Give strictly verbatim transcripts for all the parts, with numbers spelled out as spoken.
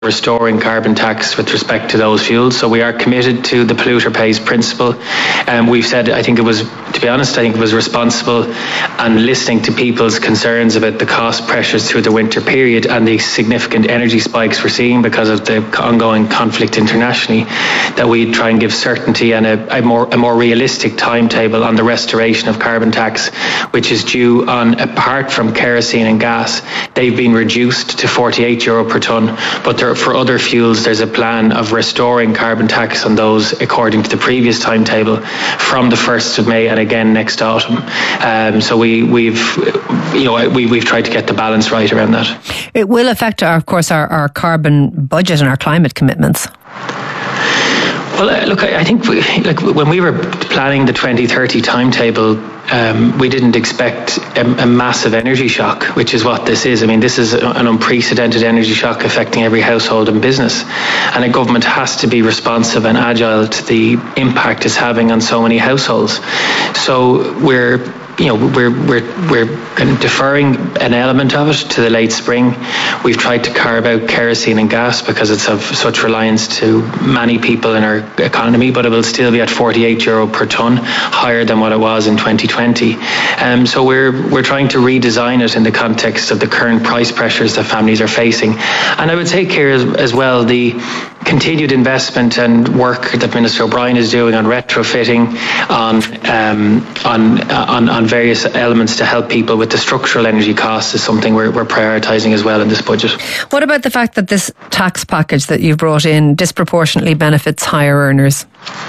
restoring carbon tax with respect to those fuels. So we are committed to the polluter pays principle. And um, we've said, I think it was, to be honest, I think it was responsible and listening to people's concerns about the cost pressures through the winter period and the significant energy spikes we're seeing because of the ongoing conflict internationally, that we try and give certainty and a, a more a more realistic timetable on the restoration of carbon tax, which is due on, apart from kerosene and gas, they've been reduced to forty-eight euro per tonne, but there, for other fuels there's a plan of restoring carbon tax on those according to the previous timetable from the first of May and again next autumn. Um, so we, we've you know we, we've tried to get the balance right around that. It will affect, our, of course, our, our carbon budget and our climate commitments. Well, look, I think we, like when we were planning the twenty thirty timetable, um, we didn't expect a, a massive energy shock, which is what this is. I mean, this is an unprecedented energy shock affecting every household and business, and a government has to be responsive and agile to the impact it's having on so many households. So we're You know, we're we're we're kind of deferring an element of it to the late spring. We've tried to carve out kerosene and gas because it's of such reliance to many people in our economy, but it will still be at forty-eight euro per tonne, higher than what it was in twenty twenty. Um, so we're we're trying to redesign it in the context of the current price pressures that families are facing. And I would say, Ciara, as, as well, the continued investment and work that Minister O'Brien is doing on retrofitting, on um, on on on various elements to help people with the structural energy costs is something we're, we're prioritising as well in this budget. What about the fact that this tax package that you've brought in disproportionately benefits higher earners?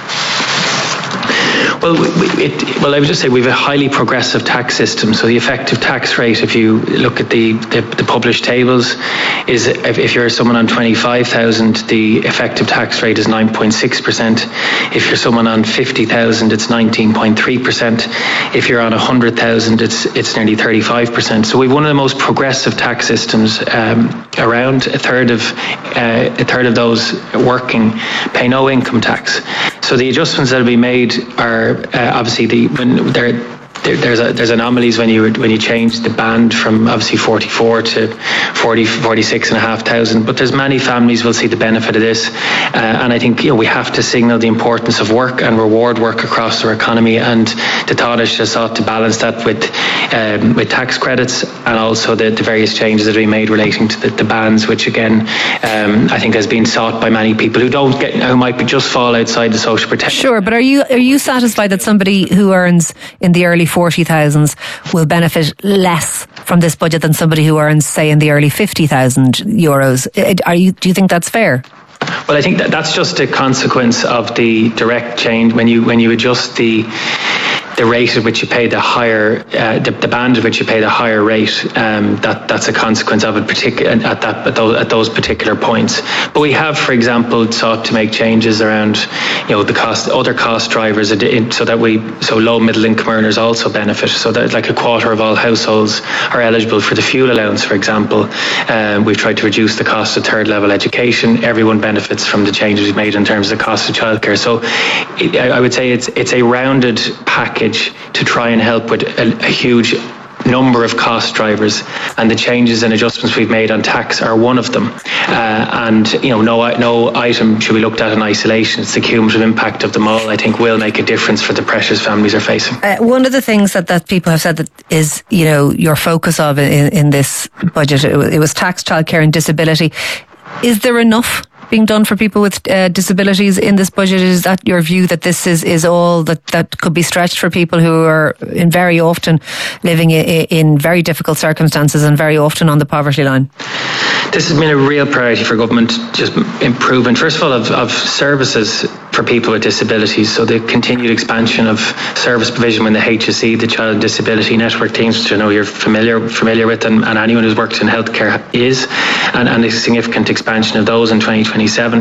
Well, we, it, well, I would just say we have a highly progressive tax system. So the effective tax rate, if you look at the, the, the published tables, is if, if you're someone on twenty-five thousand, the effective tax rate is nine point six percent. If you're someone on fifty thousand, it's nineteen point three percent. If you're on one hundred thousand, it's it's nearly thirty-five percent. So we've one of the most progressive tax systems um, around. A third of uh, a third of those working pay no income tax. So the adjustments that will be made are uh, obviously the when they're There, there's a, there's anomalies when you when you change the band from obviously forty-four to forty, forty-six and a half thousand, but there's many families will see the benefit of this, uh, and I think you know we have to signal the importance of work and reward work across our economy, and the Taoiseach has sought to balance that with um, with tax credits and also the, the various changes that we made relating to the, the bands, which again um, I think has been sought by many people who don't get who might be just fall outside the social protection. Sure, but are you are you satisfied that somebody who earns in the early forty thousands will benefit less from this budget than somebody who earns, say, in the early fifty thousand euros? Are you? Do you think that's fair? Well, I think that that's just a consequence of the direct change when you when you adjust the the rate at which you pay the higher, uh, the, the band at which you pay the higher rate. Um, that that's a consequence of it, particular at that at those, at those particular points. But we have, for example, sought to make changes around, you know, the cost, other cost drivers, so that we so low middle income earners also benefit. So that like a quarter of all households are eligible for the fuel allowance, for example. Um, we've tried to reduce the cost of third level education. Everyone benefits from the changes we've made in terms of the cost of childcare. So it, I would say it's it's a rounded package to try and help with a, a huge number of cost drivers, and the changes and adjustments we've made on tax are one of them. Uh, and you know, no no item should be looked at in isolation. It's the cumulative impact of them all, I think, will make a difference for the pressures families are facing. Uh, one of the things that, that people have said that is, you know, your focus of in, in this budget, it was, it was tax, childcare and disability. Is there enough being done for people with uh, disabilities in this budget? Is that your view, that this is, is all that, that could be stretched for people who are in very often living in, in very difficult circumstances and very often on the poverty line? This has been a real priority for government, just improvement, first of all, of, of services for people with disabilities. So the continued expansion of service provision when the H S E, the Child Disability Network teams, which I know you're familiar familiar with, and, and anyone who's worked in healthcare is, and, and a significant expansion of those in twenty twenty-seven.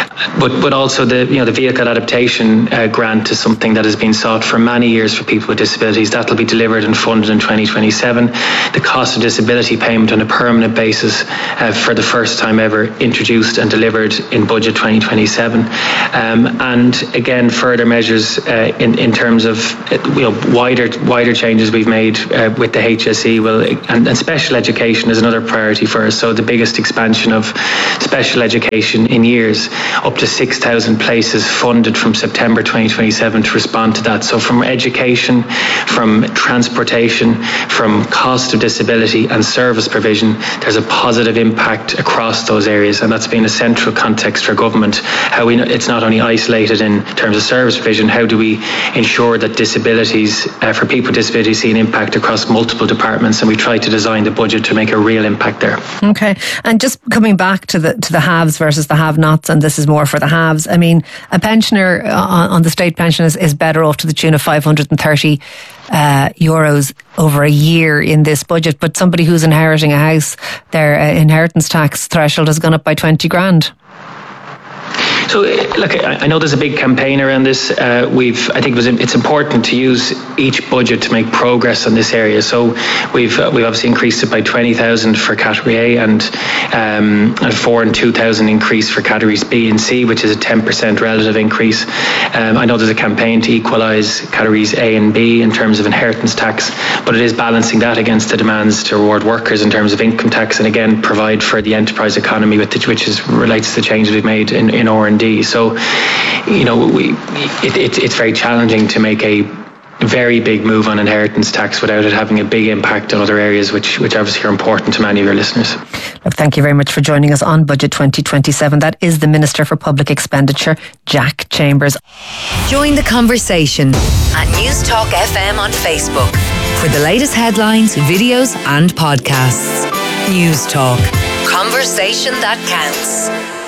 But but also the you know the vehicle adaptation uh, grant is something that has been sought for many years for people with disabilities. That will be delivered and funded in twenty twenty-seven. The cost of disability payment on a permanent basis uh, for the first time ever introduced and delivered in budget twenty twenty-seven. Um, and again, further measures uh, in in terms of you know wider wider changes we've made uh, with the H S E. Well, and, and special education is another priority for us. So the biggest expansion of special education in years, up to six thousand places funded from September twenty twenty-seven to respond to that. So from education, from transportation, from cost of disability and service provision, there's a positive impact across those areas, and that's been a central context for government. How we know it's not only isolated in terms of service provision, how do we ensure that disabilities, uh, for people with disabilities, see an impact across multiple departments, and we try to design the budget to make a real impact there. Okay, and just coming back to the to the haves versus the have-nots, and this is more for the haves. I mean, a pensioner on, on the state pension is, is better off to the tune of five hundred thirty uh, euros over a year in this budget, but somebody who's inheriting a house, their uh, inheritance tax threshold has gone up by twenty grand. So, look, I know there's a big campaign around this. Uh, we've, I think, it was, it's important to use each budget to make progress on this area. So, we've uh, we've obviously increased it by twenty thousand for Category A and um, a four and two thousand increase for Categories B and C, which is a ten percent relative increase. Um, I know there's a campaign to equalise Categories A and B in terms of inheritance tax, but it is balancing that against the demands to reward workers in terms of income tax, and again provide for the enterprise economy, with the, which is relates to the changes we've made in in R and D. So, you know, we it, it, it's very challenging to make a very big move on inheritance tax without it having a big impact on other areas, which which obviously are important to many of your listeners. Look, thank you very much for joining us on Budget twenty twenty-seven. That is the Minister for Public Expenditure, Jack Chambers. Join the conversation at News Talk F M on Facebook for the latest headlines, videos and podcasts. News Talk. Conversation that counts.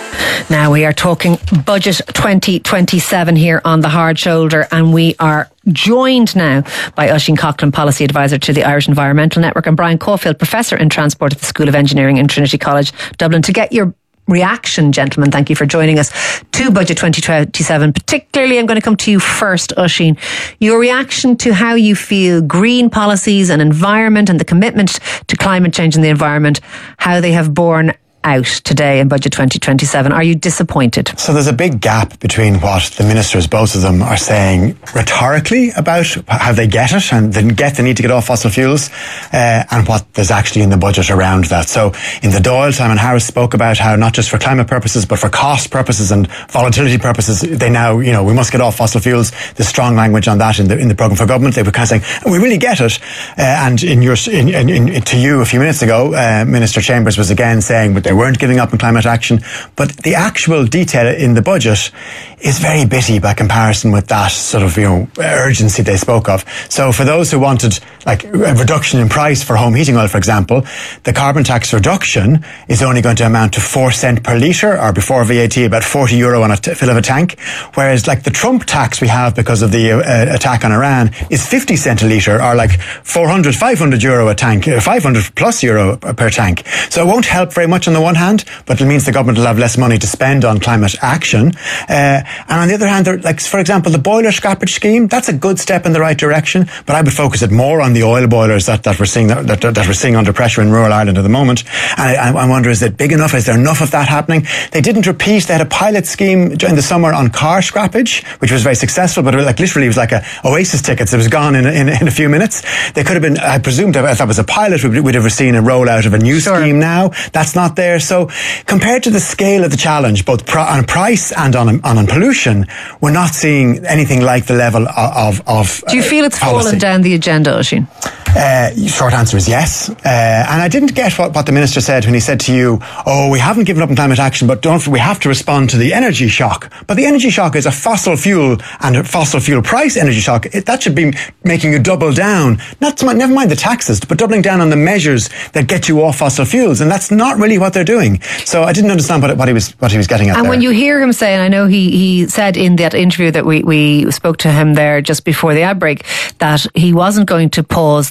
Now we are talking Budget twenty twenty-seven here on The Hard Shoulder, and we are joined now by Oisin Coughlan, Policy Advisor to the Irish Environmental Network, and Brian Caulfield, Professor in Transport at the School of Engineering in Trinity College, Dublin, to get your reaction, gentlemen. Thank you for joining us to Budget twenty twenty-seven. Particularly, I'm going to come to you first, Oisin. Your reaction to how you feel green policies and environment and the commitment to climate change and the environment, how they have borne out today in Budget twenty twenty-seven. Are you disappointed? So there's a big gap between what the ministers, both of them, are saying rhetorically about how they get it and they get the need to get off fossil fuels, uh, and what there's actually in the budget around that. So in the Dáil, Simon Harris spoke about how not just for climate purposes but for cost purposes and volatility purposes, they now, you know, we must get off fossil fuels. There's strong language on that in the in the programme for government. They were kind of saying, we really get it. Uh, and in your in, in, in, to you a few minutes ago, uh, Minister Chambers was again saying, but they weren't giving up on climate action. But the actual detail in the budget is very bitty by comparison with that sort of, you know, urgency they spoke of. So for those who wanted like a reduction in price for home heating oil, for example, the carbon tax reduction is only going to amount to four cent per litre, or before V A T about forty euro on a t- fill of a tank. Whereas like the Trump tax we have because of the uh, attack on Iran is fifty cent a litre, or like four hundred, five hundred euro a tank, five hundred plus euro per tank. So it won't help very much on the one hand, but it means the government will have less money to spend on climate action. Uh, and on the other hand, like for example, the boiler scrappage scheme, that's a good step in the right direction, but I would focus it more on the oil boilers that, that we're seeing that, that, that we're seeing under pressure in rural Ireland at the moment. And I, I wonder, is it big enough? Is there enough of that happening? They didn't repeat. They had a pilot scheme during the summer on car scrappage, which was very successful, but it, like literally it was like a Oasis tickets. It was gone in, in, in a few minutes. They could have been, I presumed, if that was a pilot, we'd, we'd have seen a rollout of a new sure. scheme now. That's not there. So compared to the scale of the challenge, both pro- on price and on, on, on pollution, we're not seeing anything like the level of, of, of Do you feel it's policy. fallen down the agenda, Oisin? Uh, short answer is yes. Uh, and I didn't get what, what the minister said when he said to you, oh, we haven't given up on climate action, but don't, we have to respond to the energy shock. But the energy shock is a fossil fuel and a fossil fuel price energy shock. It, that should be making you double down. Not to, never mind the taxes, but doubling down on the measures that get you off fossil fuels. And that's not really what they're doing. So I didn't understand what, what he was what he was getting at. And there. when you hear him say, and I know he, he said in that interview that we, we spoke to him there just before the outbreak, that he wasn't going to pause the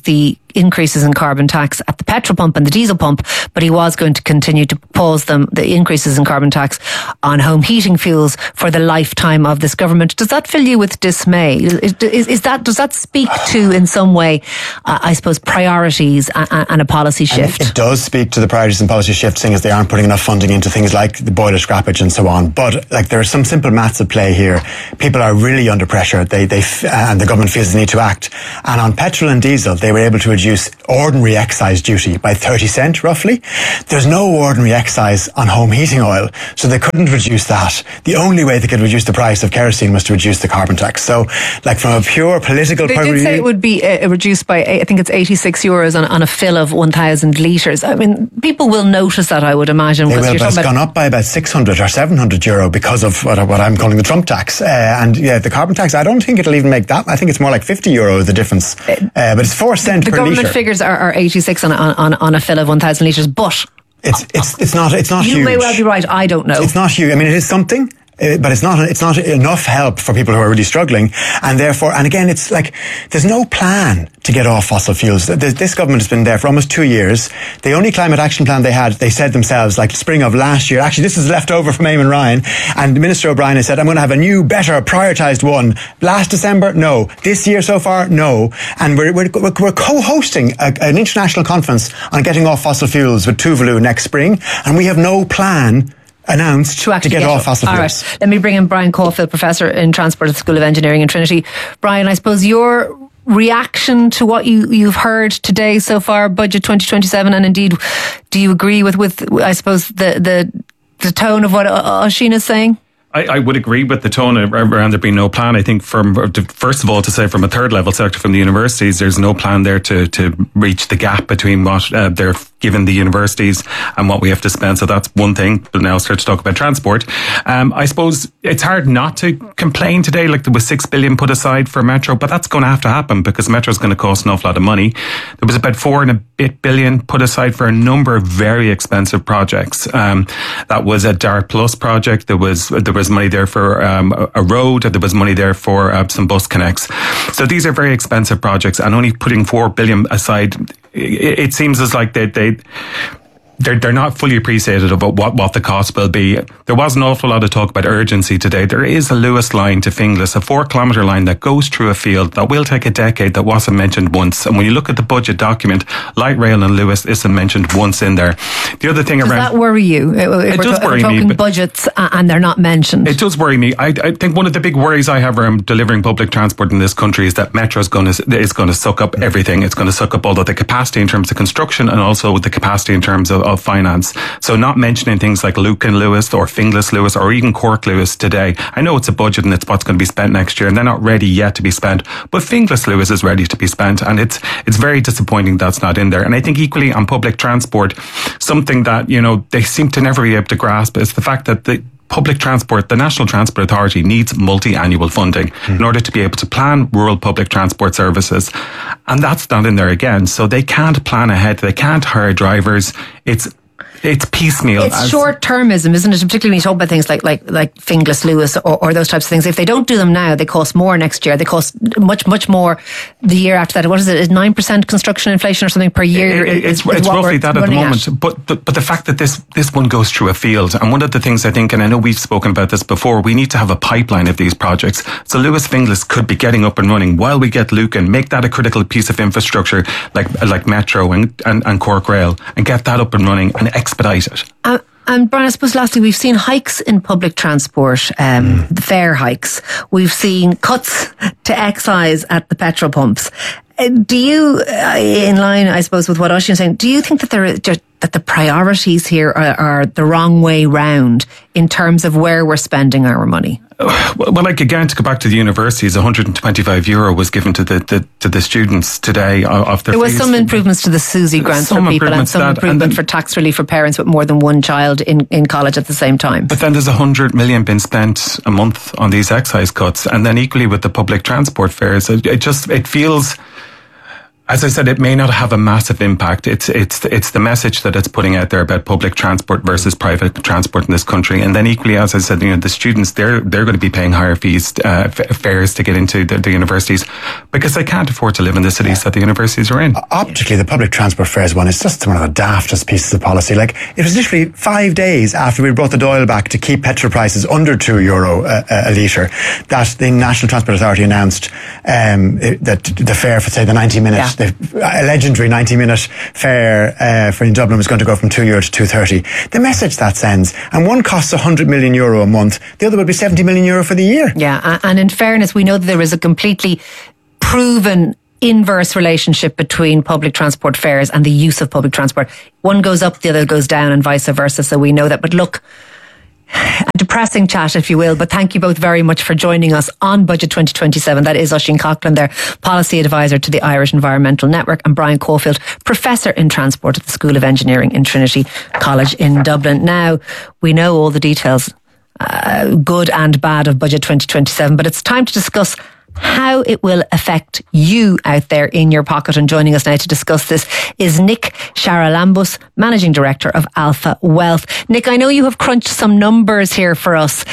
increases in carbon tax at the petrol pump and the diesel pump, but he was going to continue to pause them, the increases in carbon tax on home heating fuels for the lifetime of this government. Does that fill you with dismay? Is, is, is that, does that speak to, in some way, uh, I suppose, priorities and, and a policy shift? It does speak to the priorities and policy shift, seeing as they aren't putting enough funding into things like the boiler scrappage and so on. But like, there are some simple maths at play here. People are really under pressure. They, they, uh, and the government feels they need to act. And on petrol and diesel, they were able to reduce ordinary excise duty by thirty cent, roughly. There's no ordinary excise on home heating oil, so they couldn't reduce that. The only way they could reduce the price of kerosene was to reduce the carbon tax. So, like, from a pure political they point of did view, say it would be uh, reduced by, I think it's eighty-six euros on, on a fill of one thousand litres. I mean, people will notice that, I would imagine. They will, but it's gone up by about six hundred or seven hundred euro because of what, what I'm calling the Trump tax. Uh, and yeah, the carbon tax, I don't think it'll even make that. I think it's more like fifty euro, the difference. Uh, but it's four cent the per government litre. figures are, are eighty-six on, on, on a fill of one thousand litres, but It's, it's, it's not, it's not you huge. may well be right, I don't know. It's not huge. I mean, it is something. Uh, but it's not, it's not enough help for people who are really struggling. And therefore, and again, it's like, there's no plan to get off fossil fuels. This, this government has been there for almost two years. The only climate action plan they had, they said themselves, like spring of last year, actually this is left over from Eamon Ryan, and Minister O'Brien has said, I'm going to have a new, better, prioritised one. Last December, no. This year so far, no. And we're, we're, we're co-hosting a, an international conference on getting off fossil fuels with Tuvalu next spring, and we have no plan announced to, to get, get off fossil fuels. All right. Let me bring in Brian Caulfield, Professor in Transport at the School of Engineering in Trinity. Brian, I suppose your reaction to what you, you've heard today so far, Budget twenty twenty-seven, and indeed, do you agree with, with I suppose, the, the, the tone of what Oisín is saying? I, I would agree with the tone around there being no plan. I think from, first of all, to say from a third level sector, from the universities, there's no plan there to, to reach the gap between what uh, they're given the universities and what we have to spend. So that's one thing. But now start to talk about transport. Um, I suppose it's hard not to complain today, like there was six billion put aside for Metro, but that's going to have to happen because Metro is going to cost an awful lot of money. There was about four and a bit billion put aside for a number of very expensive projects. Um, that was a DART Plus project. There was, there was money there for um, a road. There was money there for uh, some bus connects. So these are very expensive projects, and only putting four billion aside, it, it seems as like they, they They're, they're not fully appreciated about what, what the cost will be. There was an awful lot of talk about urgency today. There is a Lewis line to Finglas, a four kilometre line that goes through a field that will take a decade, that wasn't mentioned once. And when you look at the budget document, light rail and Lewis isn't mentioned once in there. The other thing does around... Does that worry you? If it we're does ta- worry we're talking me. budgets and they're not mentioned. It does worry me. I, I think one of the big worries I have around delivering public transport in this country is that Metro is going to, is going to suck up everything. It's going to suck up all of the capacity in terms of construction and also the capacity in terms of, of finance. So not mentioning things like Lucan Lewis or Finglas Lewis or even Cork Lewis today. I know it's a budget and it's what's going to be spent next year and they're not ready yet to be spent, but Finglas Lewis is ready to be spent, and it's it's very disappointing that's not in there. And I think equally on public transport, something that, you know, they seem to never be able to grasp is the fact that the public transport, the National Transport Authority needs multi-annual funding mm. in order to be able to plan rural public transport services. And that's not in there again. So they can't plan ahead. They can't hire drivers. It's It's piecemeal. It's short-termism, isn't it? Particularly when you talk about things like like like Finglas Lewis or, or those types of things. If they don't do them now, they cost more next year. They cost much, much more the year after that. What is it? Is nine percent construction inflation or something per year? It, it's is, is it's roughly that at the moment. At. But, but but the fact that this this one goes through a field, and one of the things I think, and I know we've spoken about this before, we need to have a pipeline of these projects. So Lewis Finglas could be getting up and running while we get Lucan, make that a critical piece of infrastructure like like Metro and, and, and Cork Rail, and get that up and running and expedite it. Uh, and Brian, I suppose lastly, we've seen hikes in public transport, um, mm. the fare hikes. We've seen cuts to excise at the petrol pumps. Uh, do you, uh, in line, I suppose, with what Oisín is saying, do you think that there is just, that the priorities here are, are the wrong way round in terms of where we're spending our money? Well, like again, to go back to the universities, one hundred twenty-five euro was given to the, the to the students today of their There was fees. some improvements to the Susie grant for people and some that, improvement and then, for tax relief for parents with more than one child in, in college at the same time. But then there's one hundred million been spent a month on these excise cuts, and then equally with the public transport fares, it, it just, it feels... As I said, it may not have a massive impact. It's it's it's the message that it's putting out there about public transport versus private transport in this country. And then equally, as I said, you know, the students, they're they're going to be paying higher fees, uh, fares to get into the, the universities because they can't afford to live in the cities yeah. that the universities are in. Optically, the public transport fares one is just one of the daftest pieces of policy. Like, it was literally five days after we brought the Dáil back to keep petrol prices under two euro a, a litre that the National Transport Authority announced um, that the fare for, say, the ninety minute yeah. a legendary ninety minute fare uh, for in Dublin was going to go from two euro to two thirty. The message that sends, and one costs one hundred million euro a month, the other would be seventy million euro for the year. Yeah, and in fairness, we know that there is a completely proven inverse relationship between public transport fares and the use of public transport. One goes up, the other goes down, and vice versa. So we know that. But look, a depressing chat, if you will, but thank you both very much for joining us on Budget twenty twenty-seven. That is Oisín Coughlin there, Policy Advisor to the Irish Environmental Network, and Brian Caulfield, Professor in Transport at the School of Engineering in Trinity College in Dublin. Now, we know all the details, uh, good and bad, of Budget twenty twenty-seven, but it's time to discuss how it will affect you out there in your pocket. And joining us now to discuss this is Nick Charalambous, Managing Director of Alpha Wealth. Nick, I know you have crunched some numbers here for us.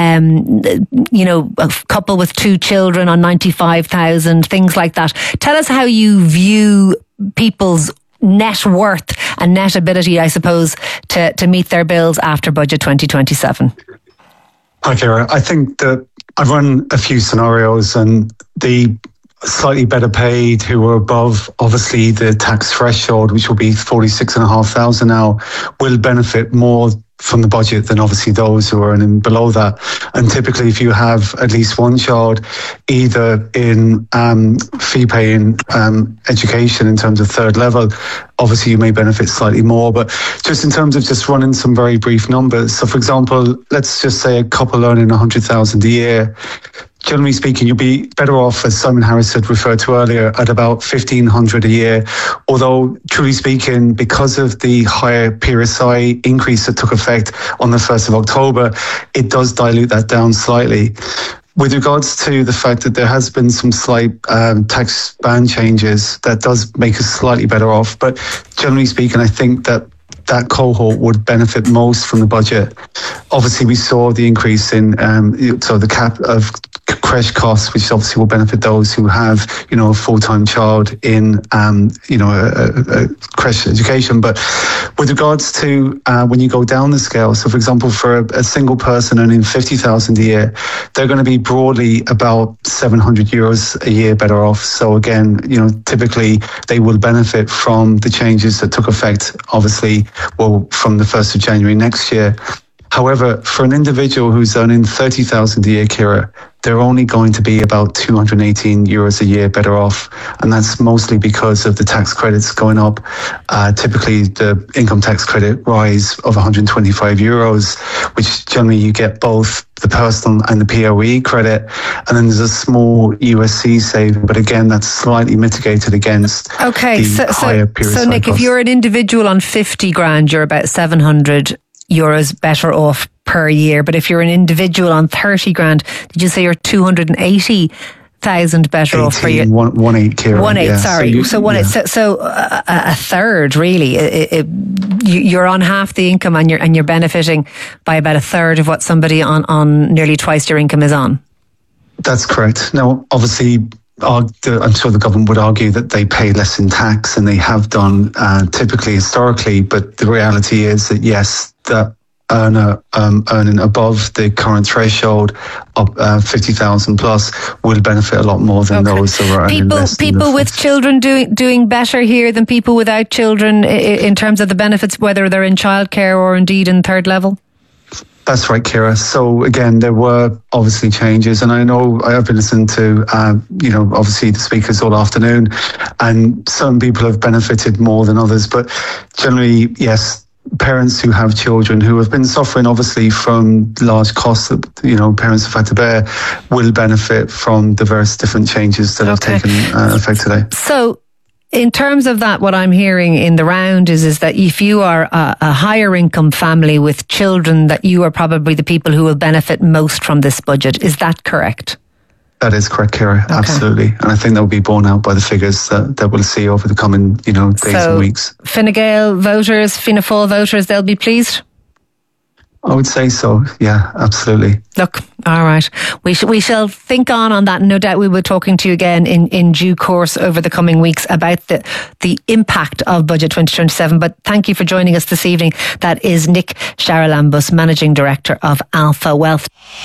Um, you know, a couple with two children on ninety-five thousand, things like that. Tell us how you view people's net worth and net ability, I suppose, to, to meet their bills after Budget twenty twenty-seven. Hi, Ciara. I think that I've run a few scenarios, and the slightly better paid who are above, obviously, the tax threshold, which will be forty-six thousand five hundred now, will benefit more from the budget than obviously those who are earning below that. And typically, if you have at least one child, either in um, fee-paying um, education in terms of third level, obviously you may benefit slightly more. But just in terms of just running some very brief numbers. So, for example, let's just say a couple earning one hundred thousand a year. Generally speaking, you'll be better off, as Simon Harris had referred to earlier, at about fifteen hundred a year. Although, truly speaking, because of the higher P R S I increase that took effect on the first of October, it does dilute that down slightly. With regards to the fact that there has been some slight um, tax band changes, that does make us slightly better off. But generally speaking, I think that that cohort would benefit most from the budget. Obviously, we saw the increase in um, so the cap of creche costs, which obviously will benefit those who have, you know, a full-time child in, um, you know, a, a, a creche education. But with regards to uh, when you go down the scale, so for example, for a, a single person earning fifty thousand a year, they're going to be broadly about seven hundred euros a year better off. So again, you know, typically they will benefit from the changes that took effect, obviously, well, from the first of January next year. However, for an individual who's earning thirty thousand a year, Ciara, they're only going to be about two hundred eighteen euros a year better off. And that's mostly because of the tax credits going up. Uh, typically, the income tax credit rise of one hundred twenty-five euros, which generally you get both the personal and the P O E credit. And then there's a small U S C saving, but again, that's slightly mitigated against okay, the so, higher so, P R S I so Nick, costs. If you're an individual on fifty grand, you're about seven hundred euros better off per year. But if you're an individual on thirty grand, did you say you're two hundred eighty thousand better off per year? One, one eight, Ciara. One eight, yeah. sorry. So, you, so one yeah. eight. So, so a, a third, really. It, it, you're on half the income, and you're and you're benefiting by about a third of what somebody on on nearly twice your income is on. That's correct. Now, obviously, I'm sure the government would argue that they pay less in tax, and they have done uh, typically historically. But the reality is that yes, that earner um, earning above the current threshold of uh, fifty thousand plus will benefit a lot more than okay. those that are earning people, less. People with children doing doing better here than people without children in terms of the benefits, whether they're in childcare or indeed in third level. That's right, Ciara. So again, there were obviously changes, and I know I've been listening to, uh, you know, obviously the speakers all afternoon, and some people have benefited more than others. But generally, yes, parents who have children who have been suffering obviously from large costs that, you know, parents have had to bear will benefit from the various different changes that okay. have taken uh, effect today. So, in terms of that, what I'm hearing in the round is, is that if you are a, a higher income family with children, that you are probably the people who will benefit most from this budget. Is that correct? That is correct, Ciara. Okay. Absolutely. And I think that will be borne out by the figures that, that we'll see over the coming, you know, days so, and weeks. Fine Gael voters, Fianna Fáil voters, they'll be pleased? I would say so. Yeah, absolutely. Look, all right. We, sh- we shall think on on that. No doubt we will be talking to you again in, in due course over the coming weeks about the, the impact of Budget twenty twenty-seven. But thank you for joining us this evening. That is Nick Charalambous, Managing Director of Alpha Wealth.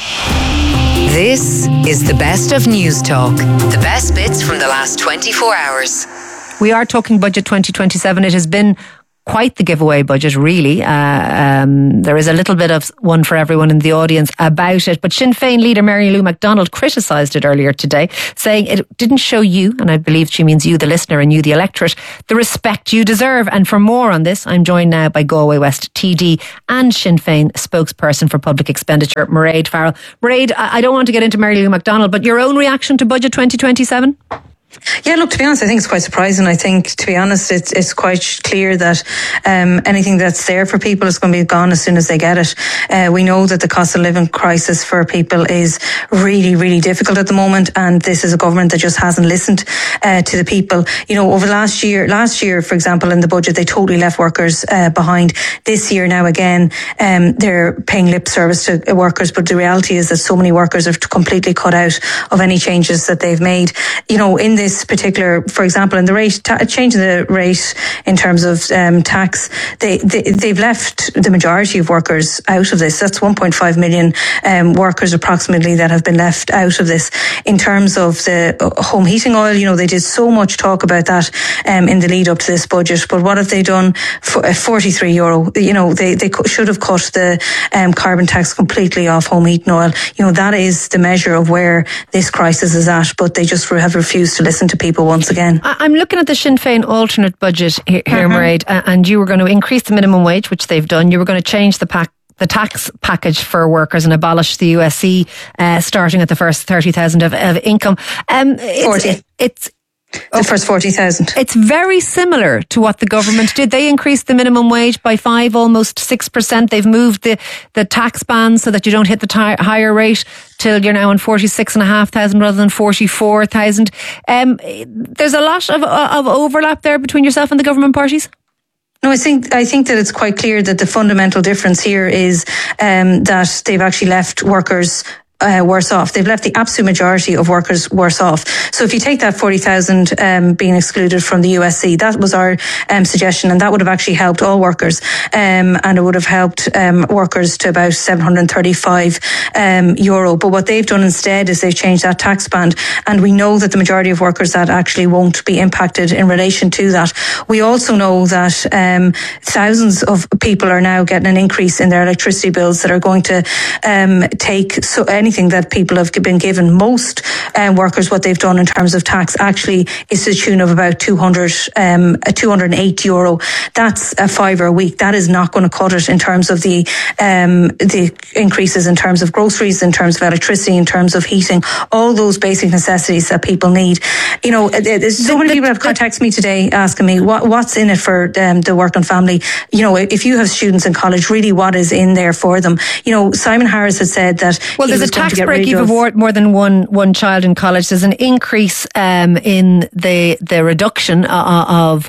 This is the best of News Talk. The best bits from the last twenty-four hours. We are talking Budget twenty twenty-seven. It has been quite the giveaway budget, really. Uh, um, there is a little bit of one for everyone in the audience about it. But Sinn Féin leader Mary Lou McDonald criticised it earlier today, saying it didn't show you, and I believe she means you, the listener, and you, the electorate, the respect you deserve. And for more on this, I'm joined now by Galway West T D and Sinn Féin spokesperson for public expenditure, Mairead Farrell. Mairead, I don't want to get into Mary Lou McDonald, but your own reaction to Budget twenty twenty-seven? Yeah, look, to be honest, I think it's quite surprising. I think, to be honest, it's it's quite clear that um, anything that's there for people is going to be gone as soon as they get it. Uh, we know that the cost of living crisis for people is really, really difficult at the moment, and this is a government that just hasn't listened uh, to the people. You know, over last year, last year, for example, in the budget, they totally left workers uh, behind. This year, now again, um, they're paying lip service to workers, but the reality is that so many workers are completely cut out of any changes that they've made. You know, in the this particular, for example, in the rate, ta- changing the rate in terms of um, tax, they, they, they've left the majority of workers out of this. That's one point five million um, workers approximately that have been left out of this. In terms of the home heating oil, you know, they did so much talk about that um, in the lead up to this budget, but what have they done? For forty-three euro, you know, they, they should have cut the um, carbon tax completely off home heating oil. You know, that is the measure of where this crisis is at, but they just have refused to listen to people once again. I'm looking at the Sinn Féin alternate budget here, here uh-huh. Mairead, and you were going to increase the minimum wage, which they've done. You were going to change the pack. the tax package for workers and abolish the U S C uh, starting at the first thirty thousand of, of income. Um, it's, forty. It, it's The okay. first forty thousand. It's very similar to what the government did. They increased the minimum wage by five, almost six percent. They've moved the, the tax band so that you don't hit the t- higher rate till you're now on forty-six and a half thousand rather than forty-four thousand. Um, there's a lot of, of overlap there between yourself and the government parties. No, I think I think that it's quite clear that the fundamental difference here is um, that they've actually left workers Uh, worse off. They've left the absolute majority of workers worse off. So if you take that forty thousand um, being excluded from the U S C, that was our um, suggestion, and that would have actually helped all workers, um, and it would have helped um, workers to about seven hundred thirty-five um, euro. But what they've done instead is they've changed that tax band, and we know that the majority of workers that actually won't be impacted in relation to that. We also know that um, thousands of people are now getting an increase in their electricity bills that are going to um, take so anything that people have been given. Most um, workers, what they've done in terms of tax actually is to the tune of about two hundred, um, two hundred eight euro. That's a fiver a week. That is not going to cut it in terms of the um, the increases in terms of groceries, in terms of electricity, in terms of heating, all those basic necessities that people need. You know, there's so many people have contacted me today asking me what, what's in it for um, the working family. You know, if you have students in college, really what is in there for them? You know, Simon Harris had said that well, there's a tax break if you have more than one one child in college. There's an increase um, in the the reduction of, of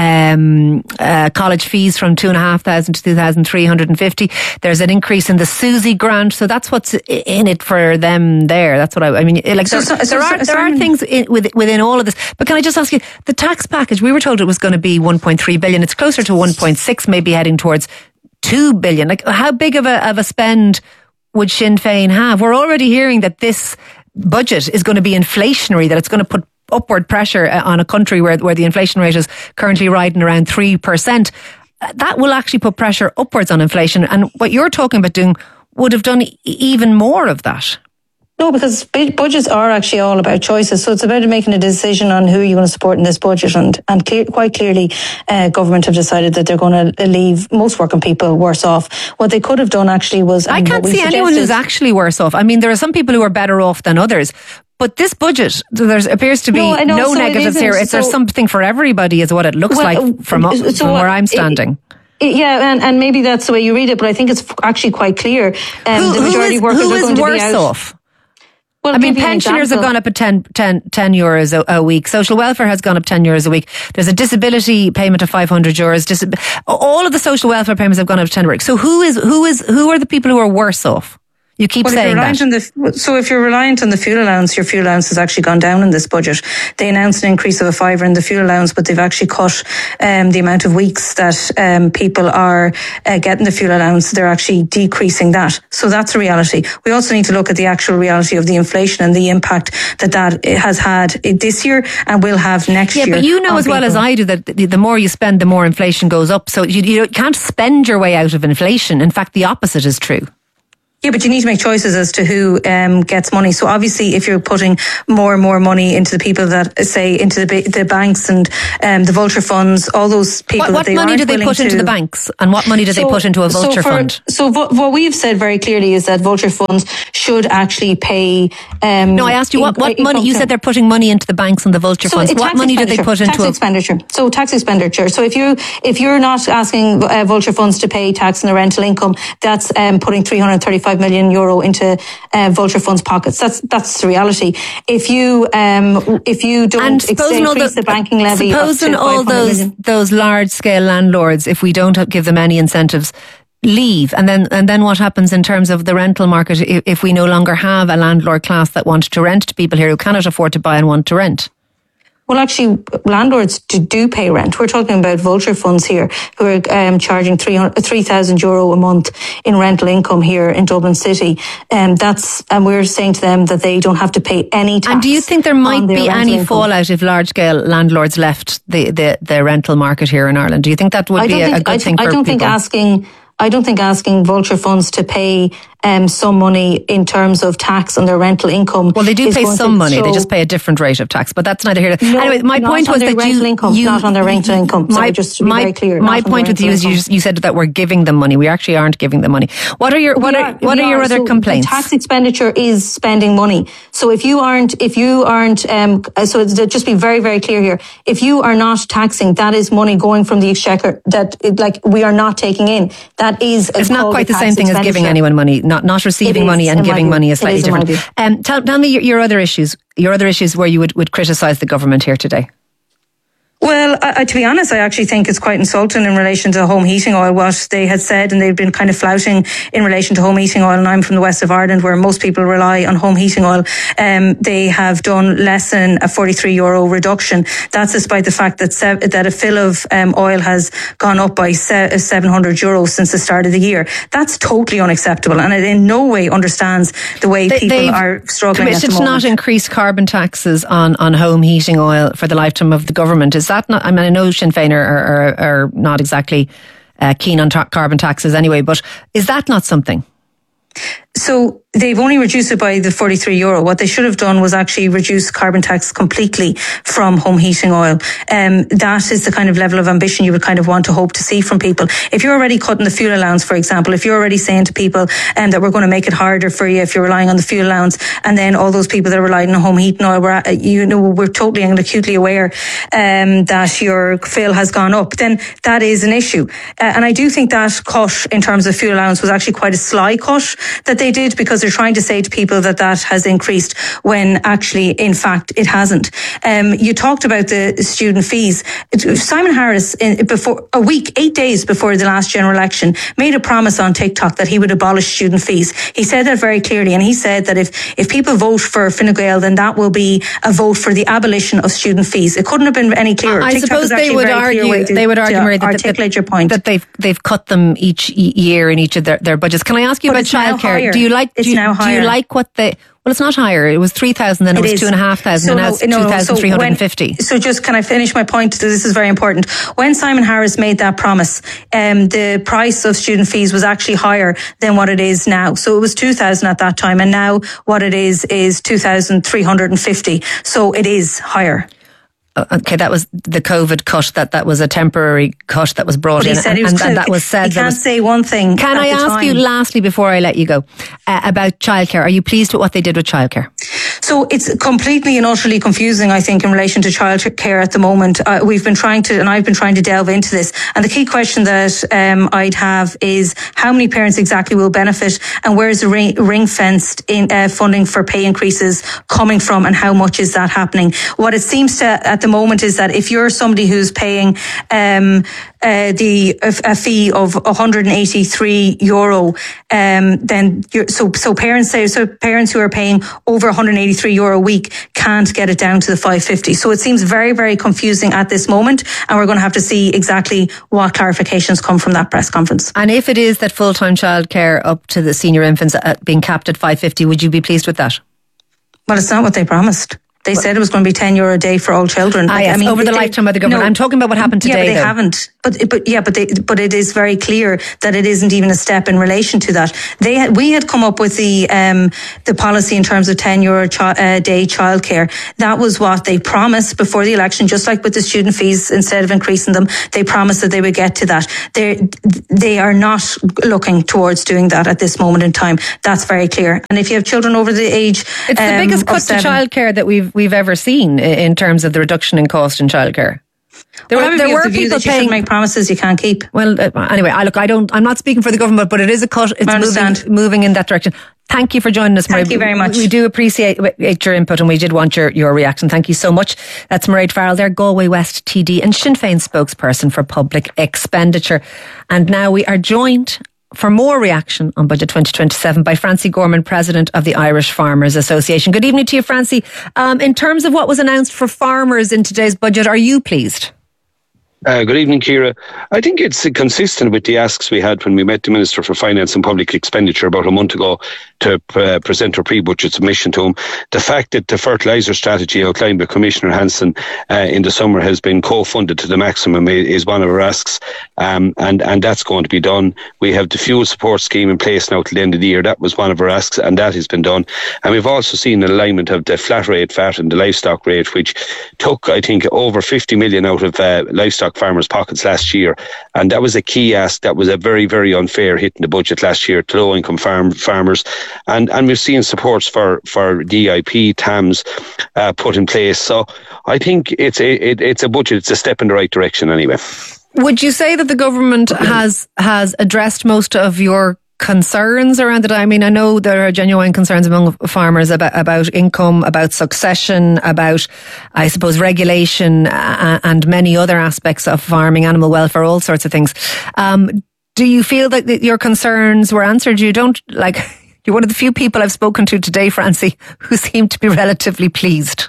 um, uh, college fees from two and a half thousand to two thousand three hundred and fifty. There's an increase in the Susie grant, so that's what's in it for them there. That's what I, I mean. Like so, there, so, there so, are so, there are things in, within all of this. But can I just ask you, the tax package? We were told it was going to be one point three billion. It's closer to one point six, maybe heading towards two billion. Like how big of a of a spend would Sinn Féin have? We're already hearing that this budget is going to be inflationary, that it's going to put upward pressure on a country where, where the inflation rate is currently riding around three percent. That will actually put pressure upwards on inflation. And what you're talking about doing would have done even more of that. No, because budgets are actually all about choices. So it's about making a decision on who you're going to support in this budget. And, and clear, quite clearly, uh, government have decided that they're going to leave most working people worse off. What they could have done actually was... I can't see anyone who's actually worse off. I mean, there are some people who are better off than others. But this budget, there appears to be no, know, no so negatives here. It's, so, there's something for everybody is what it looks well, like from, so from where I'm standing. It, Yeah, and, and maybe that's the way you read it, but I think it's actually quite clear. Um, who, the majority who is, of workers who are is going worse to be out. off? Well, I mean, give you an pensioners have example. gone up at ten, ten, ten euros a, a week. Social welfare has gone up ten euros a week. There's a disability payment of five hundred euros. Dis- all of the social welfare payments have gone up to ten euros. So who is who is who are the people who are worse off? You keep Well, if you're saying reliant that. on the, so if you're reliant on the fuel allowance, your fuel allowance has actually gone down in this budget. They announced an increase of a fiver in the fuel allowance, but they've actually cut um, the amount of weeks that um, people are uh, getting the fuel allowance. They're actually decreasing that. So that's a reality. We also need to look at the actual reality of the inflation and the impact that that has had this year and will have next Yeah, year. but you know on as well as people. I do that the, the more you spend, the more inflation goes up. So you, you can't spend your way out of inflation. In fact, the opposite is true. Yeah, but you need to make choices as to who um, gets money. So obviously, if you're putting more and more money into the people that say into the, ba- the banks and um, the vulture funds, all those people What, that what they money aren't do they willing put into to- the banks, and what money do they So- put into a so vulture for- fund? So what, what we've said very clearly is that vulture funds should actually pay. Um, No, I asked you what, in- what in- money. You said they're putting money into the banks and the vulture So funds. it's What tax money do they put expenditure, into tax a expenditure? So tax expenditure. So if you if you're not asking uh, vulture funds to pay tax on the rental income, that's um, putting three hundred thirty-five million euro into uh, vulture funds pockets. That's that's the reality. If you um if you don't And ex- supposing all increase the, the banking levy, up supposing to all five hundred those million. those large scale landlords, if we don't have- give them any incentives, leave, and then and then what happens in terms of the rental market if, if we no longer have a landlord class that want to rent to people here who cannot afford to buy and want to rent? Well, actually, landlords do, do pay rent. We're talking about vulture funds here who are um, charging three thousand euro a month in rental income here in Dublin City. And um, that's and we're saying to them that they don't have to pay any tax. And do you think there might on their be rental any income. fallout if large scale landlords left the, the, the rental market here in Ireland? Do you think that would I be don't a, think, a good I, thing I for don't people? think asking. I don't think asking vulture funds to pay um, some money in terms of tax on their rental income. Well, they do is pay going some to money. They show- just pay a different rate of tax. But that's neither here. No, anyway, my not point on was their that rental you, income, you not on their rental income. Sorry, my, just to be my, very clear, My not on point their with you is rental you, income. you said that we're giving them money. We actually aren't giving them money. What are your what We are, what we are your other So complaints? Tax expenditure is spending money. So if you aren't, if you aren't, um, so it's, just be very, very clear here. If you are not taxing, that is money going from the exchequer that, it, like, we are not taking in. That is. It's not called quite a the tax same thing as giving expenditure. anyone money. Not not receiving It is, money and in my giving view. money is It slightly is, in my different. view. Um, tell, tell me your, your other issues. Your other issues where you would, would criticise the government here today. Well, I, I, to be honest, I actually think it's quite insulting in relation to home heating oil, what they had said, and they've been kind of flouting in relation to home heating oil. And I'm from the west of Ireland, where most people rely on home heating oil. Um, they have done less than a forty-three euro reduction. That's despite the fact that sev- that a fill of um, oil has gone up by se- seven hundred euros since the start of the year. That's totally unacceptable, and it in no way understands the way They, people they've are struggling at committed the to moment. not increase carbon taxes on, on home heating oil for the lifetime of the government. Is that not? I mean, I know Sinn Féin are, are, are not exactly uh, keen on ta- carbon taxes anyway, but is that not something? So they've only reduced it by the forty-three euro. What they should have done was actually reduce carbon tax completely from home heating oil. Um, that is the kind of level of ambition you would kind of want to hope to see from people. If you're already cutting the fuel allowance, for example, if you're already saying to people um, that we're going to make it harder for you if you're relying on the fuel allowance, and then all those people that are relying on home heating oil, we're, you know, we're totally and acutely aware um, that your fill has gone up, then that is an issue. Uh, and I do think that cut in terms of fuel allowance was actually quite a sly cut that they did, because they're trying to say to people that that has increased when actually, in fact, it hasn't. Um, you talked about the student fees. It, Simon Harris, in, before a week, eight days before the last general election, made a promise on TikTok that he would abolish student fees. He said that very clearly, and he said that if, if people vote for Fine Gael, then that will be a vote for the abolition of student fees. It couldn't have been any clearer. I TikTok suppose is they actually a would very clear way argue. to, They would argue, to Maria, that, articulate that, your point. that they've they've cut them each year in each of their, their budgets. Can I ask you But about it's now childcare? higher. Do you like? It's do you, now do you higher. like what they? Well, it's not higher. It was three thousand, then it, It was is. two and a half thousand, So and now no, it's no, two no, thousand three hundred and fifty. So, so just can I finish my point? This is very important. When Simon Harris made that promise, um, the price of student fees was actually higher than what it is now. So it was two thousand at that time, and now what it is is two thousand three hundred and fifty. So it is higher. Okay, that was the COVID cut. That that was a temporary cut that was brought But he in, said and, he was and, gonna- and that was said. He there can't was, say one thing. Can at I the ask time. you lastly before I let you go uh, about childcare? Are you pleased with what they did with childcare? So it's completely and utterly confusing, I think, in relation to childcare at the moment. Uh, we've been trying to, and I've been trying to delve into this. And the key question that um, I'd have is how many parents exactly will benefit, and where is the ring, ring fenced in uh, funding for pay increases coming from, and how much is that happening? What it seems to at the moment is that if you're somebody who's paying um, uh, the a, a fee of one hundred eighty-three euro, um, then you're, so so parents say so parents who are paying over one hundred eighty-three euro a week can't get it down to the five fifty. So it seems very very confusing at this moment, and we're going to have to see exactly what clarifications come from that press conference. And if it is that full time childcare up to the senior infants uh, being capped at five fifty, would you be pleased with that? Well, it's not what they promised. They said it was going to be ten euro a day for all children. Ah, yes, I mean, over the they, lifetime of the government. No, I'm talking about what happened today. Yeah, but they though. haven't. But but yeah, but they, but it is very clear that it isn't even a step in relation to that. They had, we had come up with the um the policy in terms of ten euro a uh, day childcare. That was what they promised before the election. Just like with the student fees, instead of increasing them, they promised that they would get to that. They they are not looking towards doing that at this moment in time. That's very clear. And if you have children over the age, it's um, the biggest cut to childcare that we've we've ever seen in terms of the reduction in cost in childcare. There well, were, there were the people paying. You make promises you can't keep. Well, uh, anyway, I look. I don't. I'm not speaking for the government, but it is a cut. It's moving, moving in that direction. Thank you for joining us, Mairead. Thank you very much. We do appreciate your input, and we did want your your reaction. Thank you so much. That's Mairead Farrell, there, Galway West T D and Sinn Féin spokesperson for public expenditure. And now we are joined for more reaction on Budget twenty twenty-seven by Francie Gorman, President of the Irish Farmers Association. Good evening to you, Francie. Um, in terms of what was announced for farmers in today's budget, are you pleased? Uh, good evening, Ciara. I think it's uh, consistent with the asks we had when we met the Minister for Finance and Public Expenditure about a month ago to uh, present our pre-budget submission to him. The fact that the fertiliser strategy outlined by Commissioner Hansen uh, in the summer has been co-funded to the maximum is one of our asks, um, and, and that's going to be done. We have the fuel support scheme in place now till the end of the year. That was one of our asks, and that has been done. And we've also seen an alignment of the flat rate V A T and the livestock rate, which took, I think, over fifty million out of uh, livestock farmers' pockets last year, and that was a key ask. That was a very, very unfair hit in the budget last year to low-income farm farmers, and and we've seen supports for for D I P, T A Ms uh, put in place. So I think it's a it, it's a budget. It's a step in the right direction anyway. Would you say that the government has has addressed most of your concerns around it? I mean, I know there are genuine concerns among farmers about, about income, about succession, about, I suppose, regulation uh, and many other aspects of farming, animal welfare, all sorts of things. Um, do you feel that your concerns were answered? You don't, like, you're one of the few people I've spoken to today, Francie, who seem to be relatively pleased.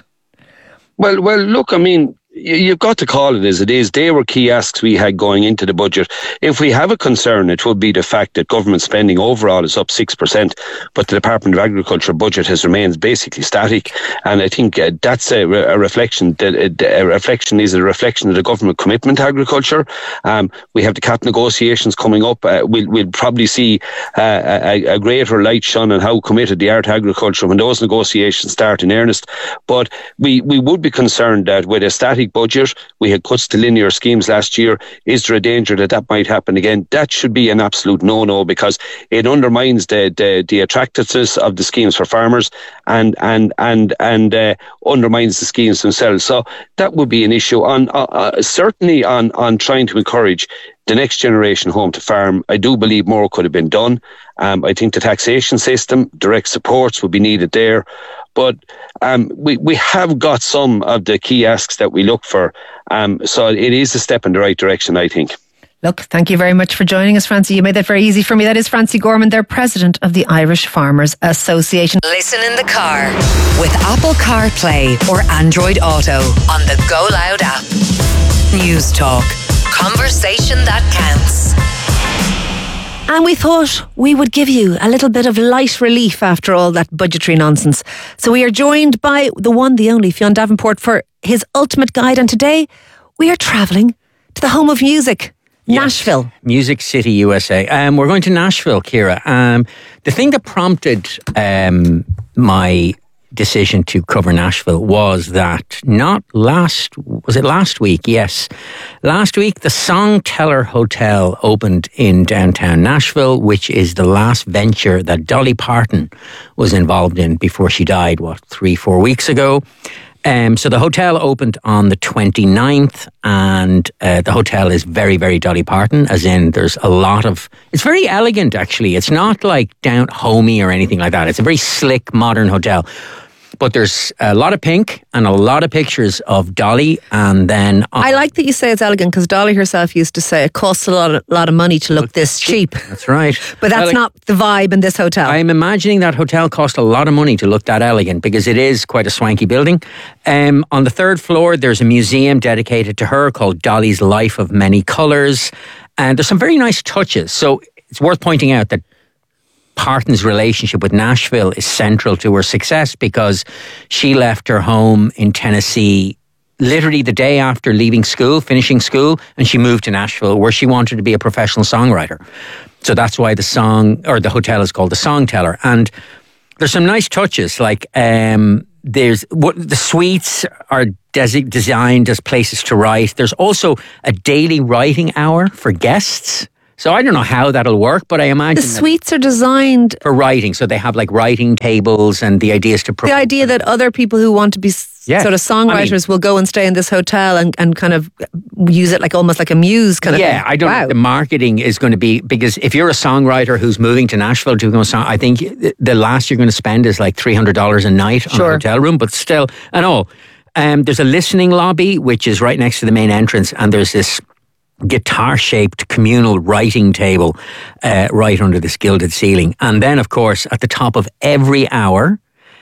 Well, well, look, I mean, you've got to call it as it is. They were key asks we had going into the budget. If we have a concern, it would be the fact that government spending overall is up six percent, but the Department of Agriculture budget has remained basically static. And I think uh, that's a, a reflection. That a reflection is a reflection of the government commitment to agriculture. Um, we have the C A P negotiations coming up. Uh, we'll, we'll probably see uh, a, a greater light shone on how committed they are to agriculture when those negotiations start in earnest. But we, we would be concerned that with a static budget, we had cuts to linear schemes last year. Is there a danger that that might happen again? That should be an absolute no-no, because it undermines the the, the attractiveness of the schemes for farmers and and and and uh, undermines the schemes themselves. So that would be an issue. On uh, uh, certainly on on trying to encourage the next generation home to farm, I do believe more could have been done. Um, I think the taxation system, direct supports would be needed there. But um, we, we have got some of the key asks that we look for. Um, so it is a step in the right direction, I think. Look, thank you very much for joining us, Francie. You made that very easy for me. That is Francie Gorman, their president of the Irish Farmers Association. Listen in the car with Apple CarPlay or Android Auto on the Go Loud app. News Talk. Conversation that counts. And we thought we would give you a little bit of light relief after all that budgetary nonsense. So we are joined by the one, the only, Fionn Davenport for his ultimate guide. And today we are travelling to the home of music, yes. Nashville. Music City, U S A. Um, we're going to Nashville, Ciara. Um, the thing that prompted um, my decision to cover Nashville was that not last, was it last week? Yes. Last week, the Songteller Hotel opened in downtown Nashville, which is the last venture that Dolly Parton was involved in before she died, what, three, four weeks ago. Um, so the hotel opened on the twenty-ninth, and uh, the hotel is very, very Dolly Parton, as in there's a lot of... It's very elegant, actually. It's not like down homey or anything like that. It's a very slick, modern hotel. But there's a lot of pink and a lot of pictures of Dolly, and then... On, I like that you say it's elegant, because Dolly herself used to say it costs a lot of, lot of money to look this cheap. That's right. But that's well, not the vibe in this hotel. I'm imagining that hotel cost a lot of money to look that elegant, because it is quite a swanky building. Um, on the third floor, there's a museum dedicated to her called Dolly's Life of Many Colours. And there's some very nice touches. So it's worth pointing out that Parton's relationship with Nashville is central to her success, because she left her home in Tennessee literally the day after leaving school, finishing school, and she moved to Nashville, where she wanted to be a professional songwriter. So that's why the song, or the hotel, is called the Songteller. And there's some nice touches, like um, there's what the suites are desi- designed as places to write. There's also a daily writing hour for guests. So I don't know how that'll work, but I imagine... The suites are designed... For writing. So they have like writing tables, and the idea is to... The idea that other people who want to be yeah. sort of songwriters I mean, will go and stay in this hotel and, and kind of use it like almost like a muse kind of yeah, thing. I don't wow. know the marketing is going to be... Because if you're a songwriter who's moving to Nashville to go song, I think the last you're going to spend is like three hundred dollars a night on sure. a hotel room, but still... And all. Um, there's a listening lobby, which is right next to the main entrance, and there's this guitar-shaped communal writing table uh, right under this gilded ceiling. And then, of course, at the top of every hour,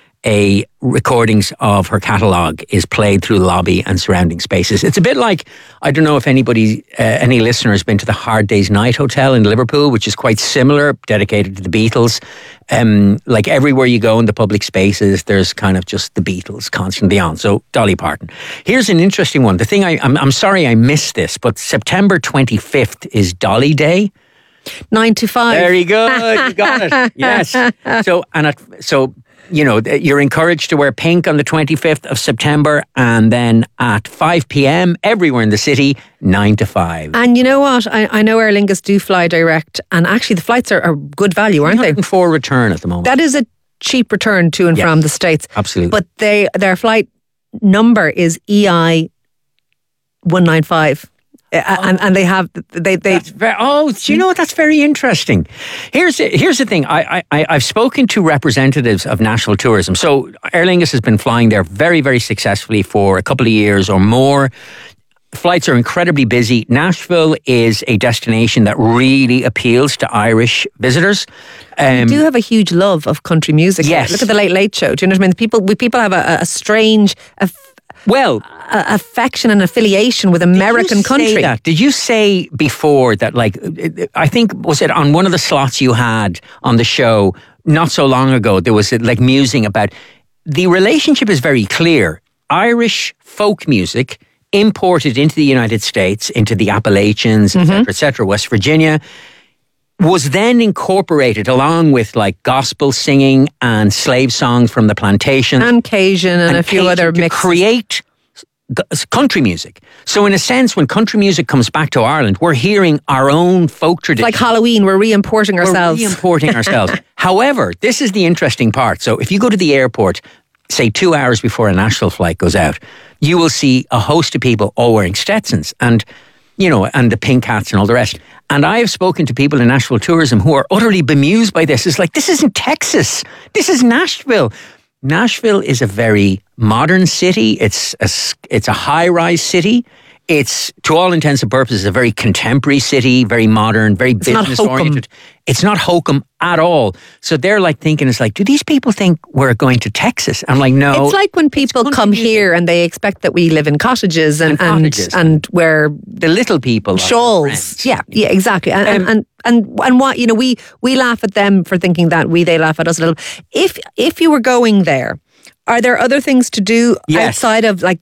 a recordings of her catalogue is played through the lobby and surrounding spaces. It's a bit like, I don't know if anybody, uh, any listener has been to the Hard Day's Night Hotel in Liverpool, which is quite similar, dedicated to the Beatles. Um, like everywhere you go in the public spaces, there's kind of just the Beatles constantly on. So Dolly Parton. Here's an interesting one. The thing I, I'm, I'm sorry I missed this, but September twenty-fifth is Dolly Day. Nine to five. Very good. You got it. Yes. So, and at, so, you know, you're encouraged to wear pink on the twenty-fifth of September, and then at five p.m. everywhere in the city, nine to five. And you know what? I, I know Aer Lingus do fly direct, and actually the flights are, are good value, aren't they? For return at the moment. That is a cheap return to and yes, from the States. Absolutely. But they their flight number is E I one ninety-five. Oh. And and they have they they very, oh do you know what, that's very interesting. Here's the, here's the thing. I I I've spoken to representatives of Nashville Tourism. So Aer Lingus has been flying there very very successfully for a couple of years or more. Flights are incredibly busy. Nashville is a destination that really appeals to Irish visitors. Um, we do have a huge love of country music. Yes. Look at the Late Late Show. Do you know what I mean? People we people have a, a strange. A, Well, uh, affection and affiliation with American did you country. Say that? Did you say before that, like, I think, was it on one of the slots you had on the show not so long ago, there was like musing about the relationship is very clear. Irish folk music imported into the United States, into the Appalachians, mm-hmm. et cetera, et cetera, West Virginia, was then incorporated along with like gospel singing and slave songs from the plantations. And Cajun and, and a few Cajun other mixes. To create country music. So in a sense, when country music comes back to Ireland, we're hearing our own folk tradition. Like Halloween, we're re-importing ourselves. We're re-importing ourselves. However, this is the interesting part. So if you go to the airport, say two hours before a Nashville flight goes out, you will see a host of people all wearing Stetsons and, you know, and the pink hats and all the rest. And I have spoken to people in Nashville Tourism who are utterly bemused by this. It's like, this isn't Texas. This is Nashville. Nashville is a very modern city. It's a, it's a high-rise city. It's, to all intents and purposes, a very contemporary city, very modern, very it's business-oriented. It's not hokum at all. So they're like thinking, it's like, do these people think we're going to Texas? I'm like, no. It's like when people come here and they expect that we live in cottages and, and, cottages and, and wear the little people. Shawls. Yeah, yeah, exactly. And, um, and, and, and, and what, you know, we, we laugh at them for thinking that, we, they laugh at us a little. If, if you were going there, are there other things to do yes. outside of like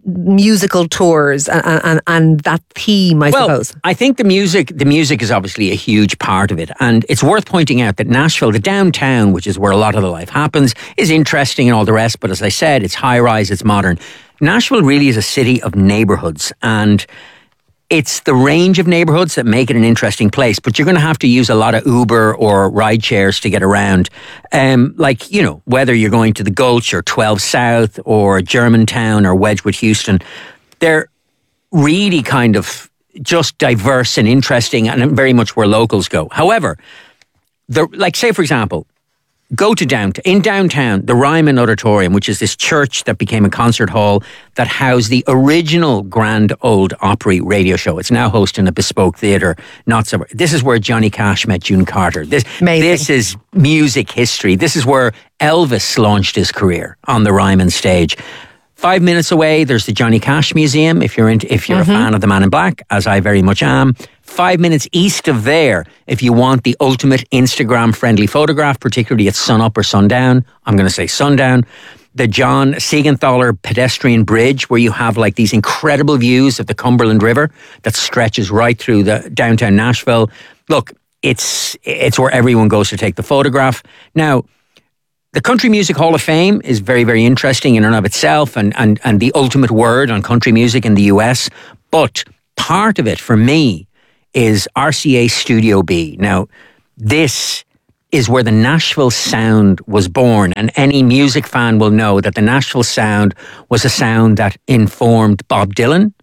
musical tours and, and, and that theme, I well, suppose? I think the music, the music is obviously a huge part of it. And it's worth pointing out that Nashville, the downtown, which is where a lot of the life happens, is interesting and all the rest. But as I said, it's high rise, it's modern. Nashville really is a city of neighborhoods, and it's the range of neighborhoods that make it an interesting place, but you're going to have to use a lot of Uber or ride shares to get around. Um, like, you know, whether you're going to the Gulch or twelve South or Germantown or Wedgwood Houston, they're really kind of just diverse and interesting and very much where locals go. However, the, like say, for example, go to downtown, in downtown, the Ryman Auditorium, which is this church that became a concert hall that housed the original Grand Ole Opry radio show. It's now hosting a bespoke theatre. Not so. This is where Johnny Cash met June Carter. This, this is music history. This is where Elvis launched his career on the Ryman stage. Five minutes away, there's the Johnny Cash Museum. If you're into, if you're mm-hmm. a fan of the Man in Black, as I very much am. Five minutes east of there, if you want the ultimate Instagram-friendly photograph, particularly at sunup or sundown, I'm going to say sundown, the John Siegenthaler pedestrian bridge, where you have like these incredible views of the Cumberland River that stretches right through the downtown Nashville. Look, it's it's where everyone goes to take the photograph. Now, the Country Music Hall of Fame is very, very interesting in and of itself, and, and, and the ultimate word on country music in the U S. But part of it, for me, is R C A Studio B. Now, this is where the Nashville sound was born, and any music fan will know that the Nashville sound was a sound that informed Bob Dylan.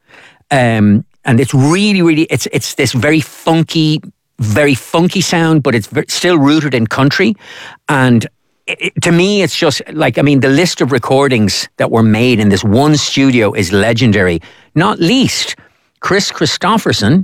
Um, and it's really, really, it's it's this very funky, very funky sound, but it's still rooted in country. And it, to me, it's just like, I mean, the list of recordings that were made in this one studio is legendary. Not least, Chris Christopherson,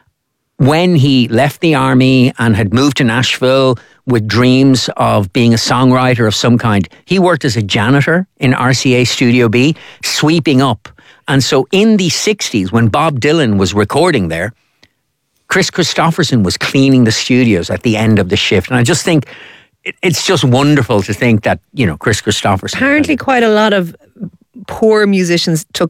when he left the army and had moved to Nashville with dreams of being a songwriter of some kind, he worked as a janitor in R C A Studio B, sweeping up. And so in the sixties, when Bob Dylan was recording there, Chris Christopherson was cleaning the studios at the end of the shift. And I just think it's just wonderful to think that, you know, Chris Christopherson. Apparently quite a lot of poor musicians took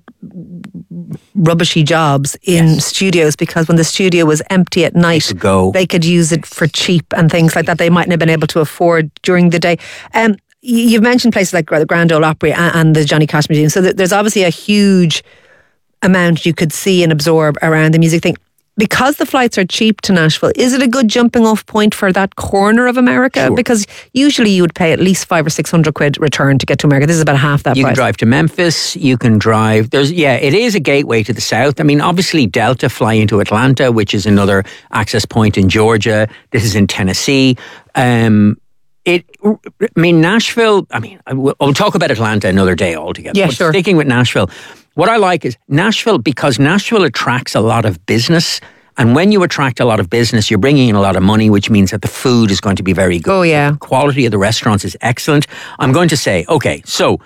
rubbishy jobs in yes. studios, because when the studio was empty at night, they could, go. they could use it for cheap and things like that they mightn't have been able to afford during the day. Um, you've mentioned places like the Grand Ole Opry and, and the Johnny Cash Museum, so there's obviously a huge amount you could see and absorb around the music thing. Because the flights are cheap to Nashville, is it a good jumping off point for that corner of America? Sure. Because usually you would pay at least five or six hundred quid return to get to America. This is about half that you price. You can drive to Memphis. You can drive. There's yeah, it is a gateway to the south. I mean, obviously Delta fly into Atlanta, which is another access point in Georgia. This is in Tennessee. Um, it. I mean, Nashville. I mean, we'll talk about Atlanta another day altogether. Yeah, but sure. Sticking with Nashville. What I like is Nashville, because Nashville attracts a lot of business. And when you attract a lot of business, you're bringing in a lot of money, which means that the food is going to be very good. Oh, yeah. The quality of the restaurants is excellent. I'm going to say, okay, so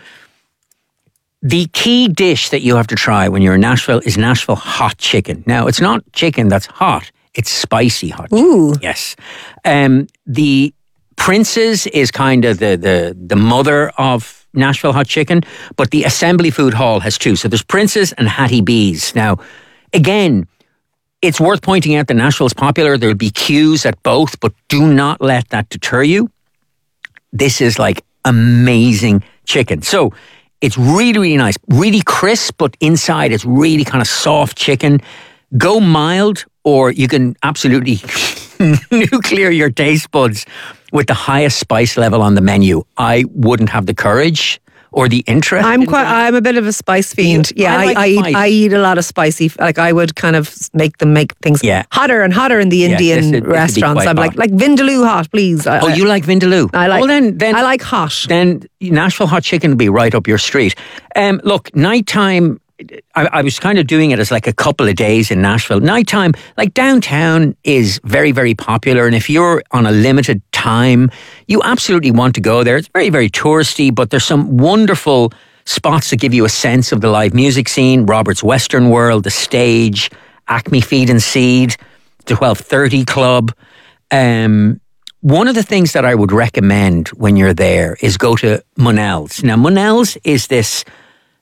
the key dish that you have to try when you're in Nashville is Nashville hot chicken. Now, it's not chicken that's hot. It's spicy hot chicken. Ooh. Yes. Um, the Prince's is kind of the, the, the mother of Nashville hot chicken, but the Assembly Food Hall has two. So there's Prince's and Hattie B's. Now, again, it's worth pointing out that Nashville's popular. There'll be queues at both, but do not let that deter you. This is like amazing chicken. So it's really, really nice. Really crisp, but inside it's really kind of soft chicken. Go mild, or you can absolutely nuclear your taste buds with the highest spice level on the menu. I wouldn't have the courage or the interest. I'm quite. I'm a bit of a spice fiend. Yeah, I, I, like I, eat, I eat a lot of spicy. Like I would kind of make them make things yeah. hotter and hotter in the yeah, Indian this, this restaurants. I'm hot. like like Vindaloo hot, please. I, oh, you like Vindaloo? I like. Well, then, then I like hot. Then Nashville hot chicken will be right up your street. Um, look, nighttime. I, I was kind of doing it as like a couple of days in Nashville. Nighttime, like downtown is very, very popular. And if you're on a limited time, you absolutely want to go there. It's very, very touristy, but there's some wonderful spots that give you a sense of the live music scene. Robert's Western World, The Stage, Acme Feed and Seed, the twelve thirty Club. Um, one of the things that I would recommend when you're there is go to Monell's. Now, Monell's is this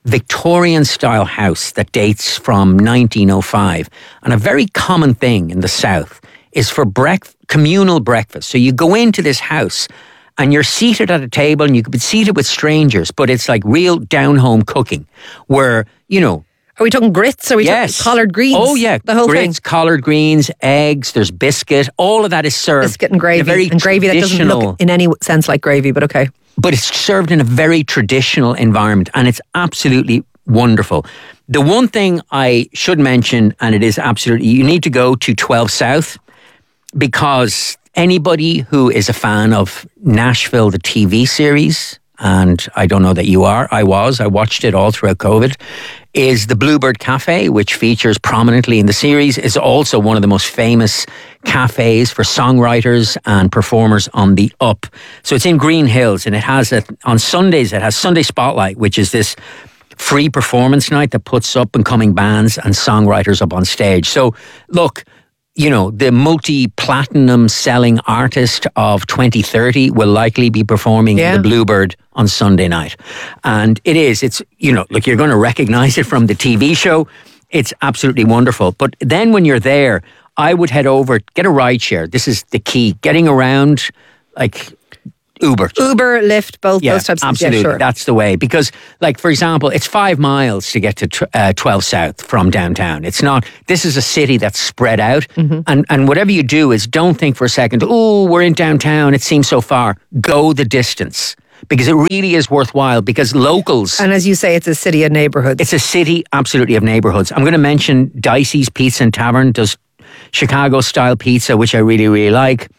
Victorian style house that dates from nineteen oh five. And a very common thing in the South is for brec- communal breakfast. So you go into this house and you're seated at a table, and you could be seated with strangers, but it's like real down-home cooking where, you know... Are we talking grits? Are we yes. talking collard greens? Oh, yeah. The whole grits, thing? collard greens, eggs, there's biscuit. All of that is served. Biscuit and gravy. in a very and gravy that doesn't look in any sense like gravy, but okay. But it's served in a very traditional environment, and it's absolutely wonderful. The one thing I should mention, and it is absolutely... You need to go to twelve South, because... Anybody who is a fan of Nashville, the T V series, and I don't know that you are, I was, I watched it all throughout COVID, is the Bluebird Cafe, which features prominently in the series, is also one of the most famous cafes for songwriters and performers on the up. So it's in Green Hills, and it has, a, on Sundays, it has Sunday Spotlight, which is this free performance night that puts up and coming bands and songwriters up on stage. So look... You know, the multi-platinum selling artist of twenty thirty will likely be performing yeah. the Bluebird on Sunday night. And it is, it's, you know, look, you're going to recognize it from the T V show. It's absolutely wonderful. But then when you're there, I would head over, get a ride share. This is the key. Getting around, like... Uber. Uber, Lyft, both yeah, those types of absolutely. Yeah, sure. That's the way. Because, like, for example, it's five miles to get to uh, twelve South from downtown. It's not, this is a city that's spread out. Mm-hmm. And, and whatever you do is don't think for a second, oh, we're in downtown, it seems so far. Go the distance. Because it really is worthwhile, because locals... And as you say, it's a city of neighbourhoods. It's a city, absolutely, of neighbourhoods. I'm going to mention Dicey's Pizza and Tavern does Chicago-style pizza, which I really, really like.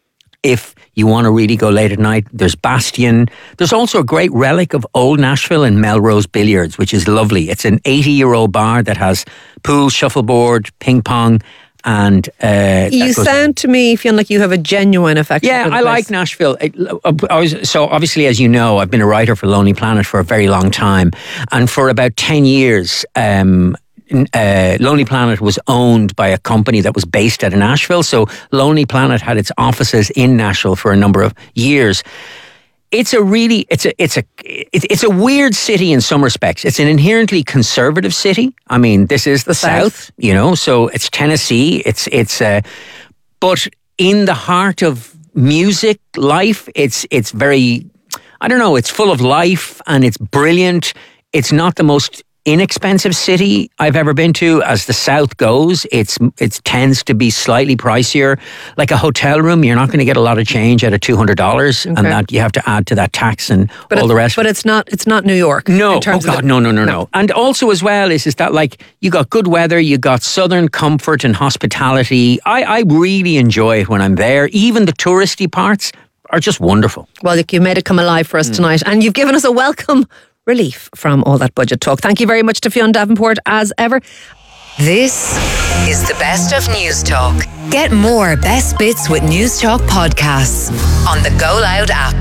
If you want to really go late at night, there's Bastion. There's also a great relic of old Nashville in Melrose Billiards, which is lovely. It's an eighty-year-old bar that has pool, shuffleboard, ping pong, and... Uh, you sound to me, feel like you have a genuine affection yeah, for the I place. like Nashville. I, I was, so obviously, as you know, I've been a writer for Lonely Planet for a very long time. And for about ten years... Um, Uh, Lonely Planet was owned by a company that was based out of Nashville. So Lonely Planet had its offices in Nashville for a number of years. It's a really, it's a, it's a, it's a weird city in some respects. It's an inherently conservative city. I mean, this is the, the South, South, you know, so it's Tennessee. It's, it's, uh, but in the heart of music life, it's, it's very, I don't know, it's full of life and it's brilliant. It's not the most inexpensive city I've ever been to. As the South goes, it's it tends to be slightly pricier. Like a hotel room, you're not going to get a lot of change out of two hundred dollars, okay. and that you have to add to that tax and but all the rest. But it's not it's not New York. No, in terms oh God, of the, no, no, no, no. And also as well is is that like you got good weather, you got southern comfort and hospitality. I I really enjoy it when I'm there. Even the touristy parts are just wonderful. Well, look, you made it come alive for us mm. tonight, and you've given us a welcome relief from all that budget talk. Thank you very much to Fionn Davenport as ever. This is the best of News Talk. Get more best bits with News Talk podcasts on the Go Loud app.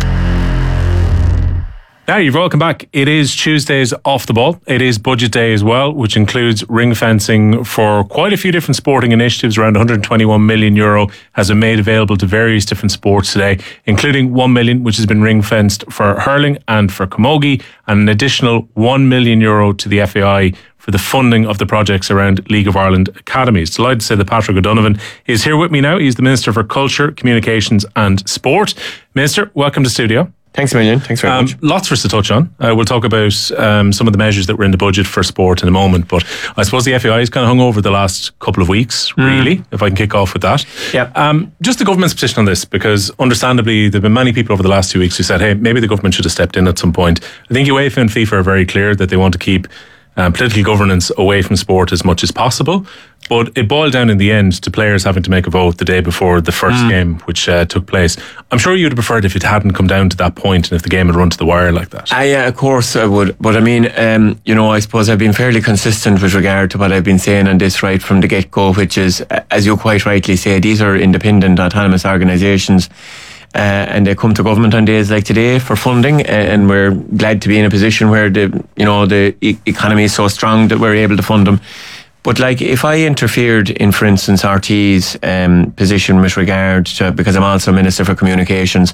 Now you're welcome back. It is Tuesdays Off the Ball. It is budget day as well, which includes ring fencing for quite a few different sporting initiatives. Around one hundred twenty-one million euro has been made available to various different sports today, including one million which has been ring fenced for hurling and for camogie, and an additional one million euro to the F A I for the funding of the projects around League of Ireland academies. Delighted to say that Patrick O'Donovan is here with me now. He's the Minister for Culture, Communications and Sport. Minister, welcome to studio. Thanks a million. Thanks very um, much. Lots for us to touch on. Uh, we'll talk about um, some of the measures that were in the budget for sport in a moment. But I suppose the F A I has kind of hung over the last couple of weeks, really, mm. if I can kick off with that. Yeah. Um, just the government's position on this, because understandably, there have been many people over the last two weeks who said, hey, maybe the government should have stepped in at some point. I think UEFA and FIFA are very clear that they want to keep um, political governance away from sport as much as possible. But it boiled down in the end to players having to make a vote the day before the first mm. game, which uh, took place. I'm sure you'd have preferred if it hadn't come down to that point and if the game had run to the wire like that. Uh, yeah, of course I would. But I mean, um, you know, I suppose I've been fairly consistent with regard to what I've been saying on this right from the get-go, which is, as you quite rightly say, these are independent, autonomous organisations. Uh, and they come to government on days like today for funding, uh, and we're glad to be in a position where the, you know, the e- economy is so strong that we're able to fund them. But like, if I interfered in, for instance, R T's um, position with regard to, because I'm also Minister for Communications,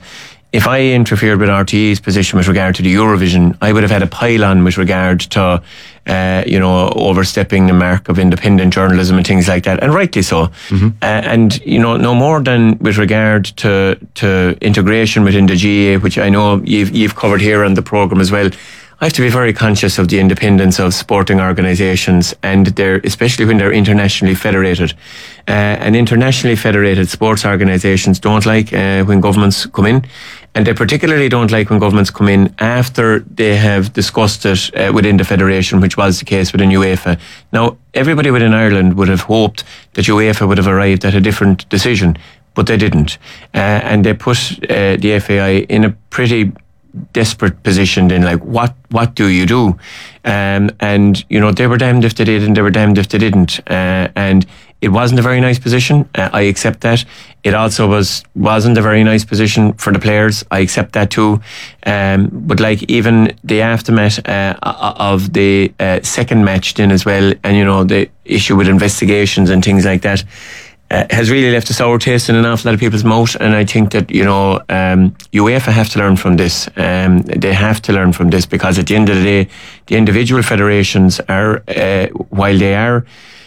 if I interfered with R T E's position with regard to the Eurovision, I would have had a pile on with regard to, uh, you know, overstepping the mark of independent journalism and things like that, and rightly so. Mm-hmm. Uh, and, you know, no more than with regard to to integration within the G A A, which I know you've, you've covered here on the programme as well. I have to be very conscious of the independence of sporting organisations, and they're, especially when they're internationally federated. Uh, and internationally federated sports organisations don't like uh, when governments come in, and they particularly don't like when governments come in after they have discussed it uh, within the federation, which was the case within UEFA. Now, everybody within Ireland would have hoped that UEFA would have arrived at a different decision, but they didn't. Uh, and they put uh, the F A I in a pretty desperate position then, like, what what do you do? Um, and, you know, they were damned if they did and they were damned if they didn't. Uh, and it wasn't a very nice position. Uh, I accept that. It also was, wasn't a very nice position for the players. I accept that too. Um, but like even the aftermath uh, of the uh, second match then as well, and, you know, the issue with investigations and things like that, Uh, has really left a sour taste in an awful lot of people's mouth. And I think that, you know, um, UEFA have to learn from this. Um, they have to learn from this, because at the end of the day, the individual federations are, uh, while they are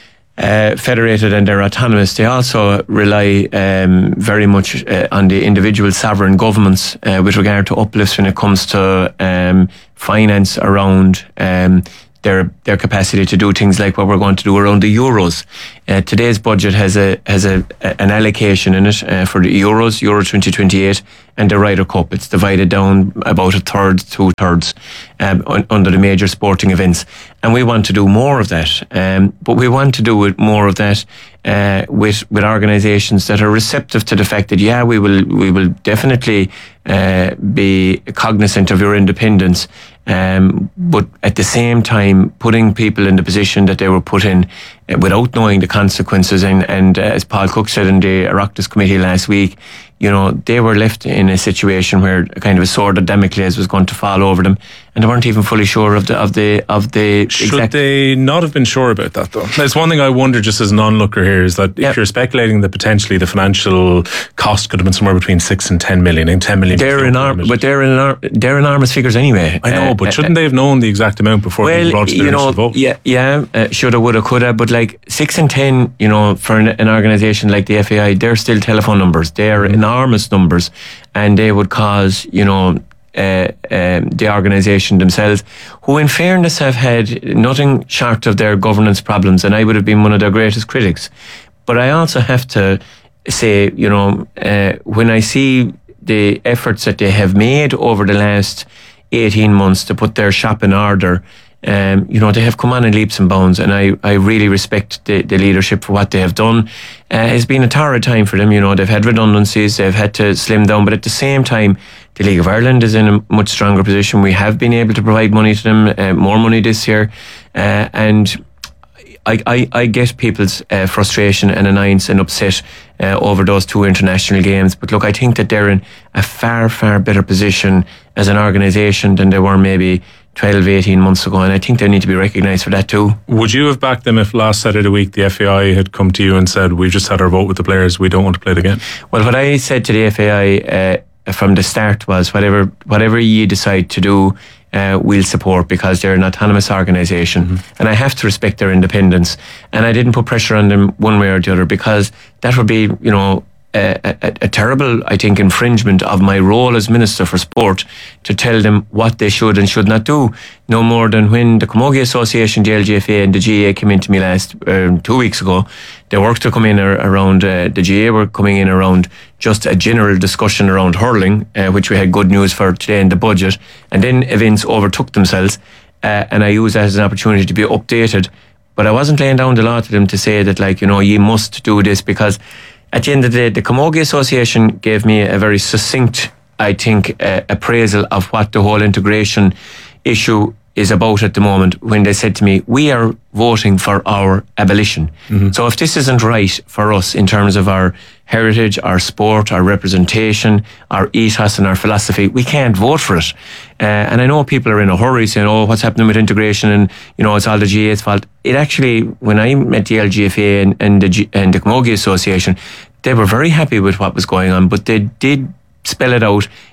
uh, federated and they're autonomous, they also rely um, very much uh, on the individual sovereign governments uh, with regard to uplifts when it comes to um, finance around um, their their capacity to do things like what we're going to do around the Euros. Uh, today's budget has a has a, a an allocation in it uh, for the Euros, Euro twenty twenty-eight, and the Ryder Cup. It's divided down about a third, two thirds um, un, under the major sporting events, and we want to do more of that. Um, but we want to do it more of that uh, with with organisations that are receptive to the fact that yeah, we will we will definitely uh, be cognizant of your independence. Um, but at the same time, putting people in the position that they were put in uh, without knowing the consequences. And, and uh, as Paul Cook said in the Oireachtas committee last week, you know, they were left in a situation where a kind of a sword of Damocles was going to fall over them, and they weren't even fully sure of the of the of the. Should exact they not have been sure about that though? There's one thing I wonder, just as an onlooker here, is that if Yep. you're speculating that potentially the financial cost could have been somewhere between six and ten million, and ten million. They're enormous, but they're enar- they're enormous figures anyway. I know, Uh, but uh, shouldn't they have known the exact amount before well, they brought to their you know, initial vote? yeah, yeah, uh, shoulda, woulda, coulda, but like six and ten, you know, for an, an organisation like the F A I, they're still telephone numbers. They are mm-hmm. enormous numbers, and they would cause, you know, uh, um, the organisation themselves, who in fairness have had nothing short of their governance problems, and I would have been one of their greatest critics. But I also have to say, you know, uh, when I see the efforts that they have made over the last eighteen months to put their shop in order, um, you know, they have come on in leaps and bounds, and I, I really respect the, the leadership for what they have done. Uh, it's been a torrid time for them, you know, they've had redundancies, they've had to slim down, but at the same time, the League of Ireland is in a much stronger position. We have been able to provide money to them, uh, more money this year, uh, and I, I, I get people's uh, frustration and annoyance and upset uh, over those two international games. But look, I think that they're in a far, far better position as an organisation than they were maybe twelve, eighteen months ago. And I think they need to be recognised for that too. Would you have backed them if last Saturday week the F A I had come to you and said, we've just had our vote with the players, we don't want to play it again? Well, what I said to the F A I uh, from the start was whatever whatever you decide to do, Uh, we'll support, because they're an autonomous organisation, mm-hmm. and I have to respect their independence. And I didn't put pressure on them one way or the other, because that would be, you know, a, a, a terrible, I think, infringement of my role as Minister for Sport to tell them what they should and should not do. No more than when the Camogie Association, the L G F A and the G A A came into me last uh, two weeks ago. They were to come in around, uh, the G A A were coming in around just a general discussion around hurling, uh, which we had good news for today in the budget. And then events overtook themselves, uh, and I used that as an opportunity to be updated. But I wasn't laying down the law to them to say that, like, you know, you must do this, because at the end of the day, the Camogie Association gave me a very succinct, I think, uh, appraisal of what the whole integration issue is about at the moment, when they said to me, we are voting for our abolition. Mm-hmm. So if this isn't right for us in terms of our heritage, our sport, our representation, our ethos and our philosophy, we can't vote for it. Uh, and I know people are in a hurry saying, oh, what's happening with integration, and, you know, it's all the G A A's fault. It actually, when I met the L G F A and, and, the, G, and the Camogie Association, they were very happy with what was going on, but they did spell it out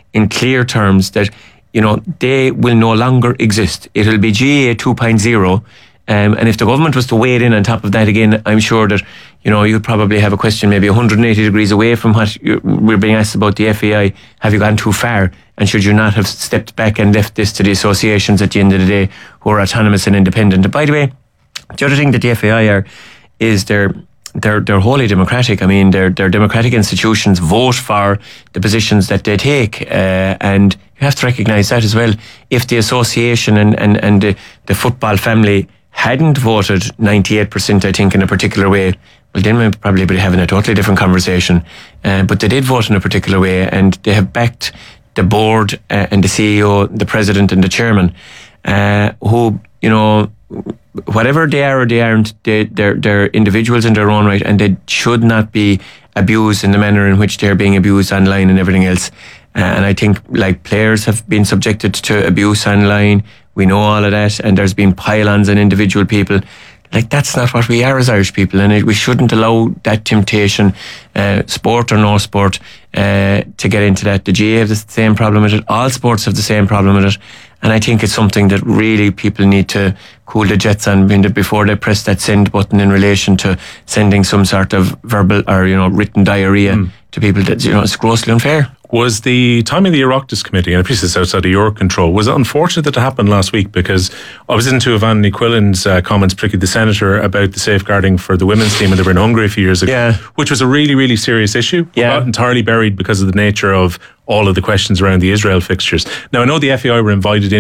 in clear terms that, you know, they will no longer exist. It will be G A A two point oh. Um, and if the government was to wade in on top of that again, I'm sure that, you know, you'd probably have a question maybe one hundred eighty degrees away from what we're being asked about the F A I. Have you gone too far? And should you not have stepped back and left this to the associations at the end of the day who are autonomous and independent? And by the way, the other thing that the F A I are is they're they're they're wholly democratic. I mean, they're they're democratic institutions vote for the positions that they take, uh, and you have to recognise that as well. If the association and and and the, the football family hadn't voted ninety-eight percent, I think, in a particular way, well, then we'd probably be having a totally different conversation. Uh, but they did vote in a particular way, and they have backed the board uh, and the C E O, the president and the chairman, uh, who, you know, whatever they are or they aren't, they, they're, they're individuals in their own right, and they should not be abused in the manner in which they're being abused online and everything else. Uh, and I think, like, players have been subjected to abuse online. We know all of that, and there's been pile-ons on individual people. Like, that's not what we are as Irish people, and it, we shouldn't allow that temptation, uh, sport or no sport, uh, to get into that. The G A A have the same problem with it. All sports have the same problem with it. And I think it's something that really people need to cool the jets on before they press that send button in relation to sending some sort of verbal or, you know, written diarrhea mm. to people. That, you know, it's grossly unfair. Was the timing of the Oireachtas committee, and I appreciate it's outside of your control, was it unfortunate that it happened last week? Because I was into Evan Quillen's uh, comments, particularly the senator, about the safeguarding for the women's team when they were in Hungary a few years ago, yeah. which was a really, really serious issue. Yeah. Not entirely buried because of the nature of all of the questions around the Israel fixtures. Now, I know the F A I were invited in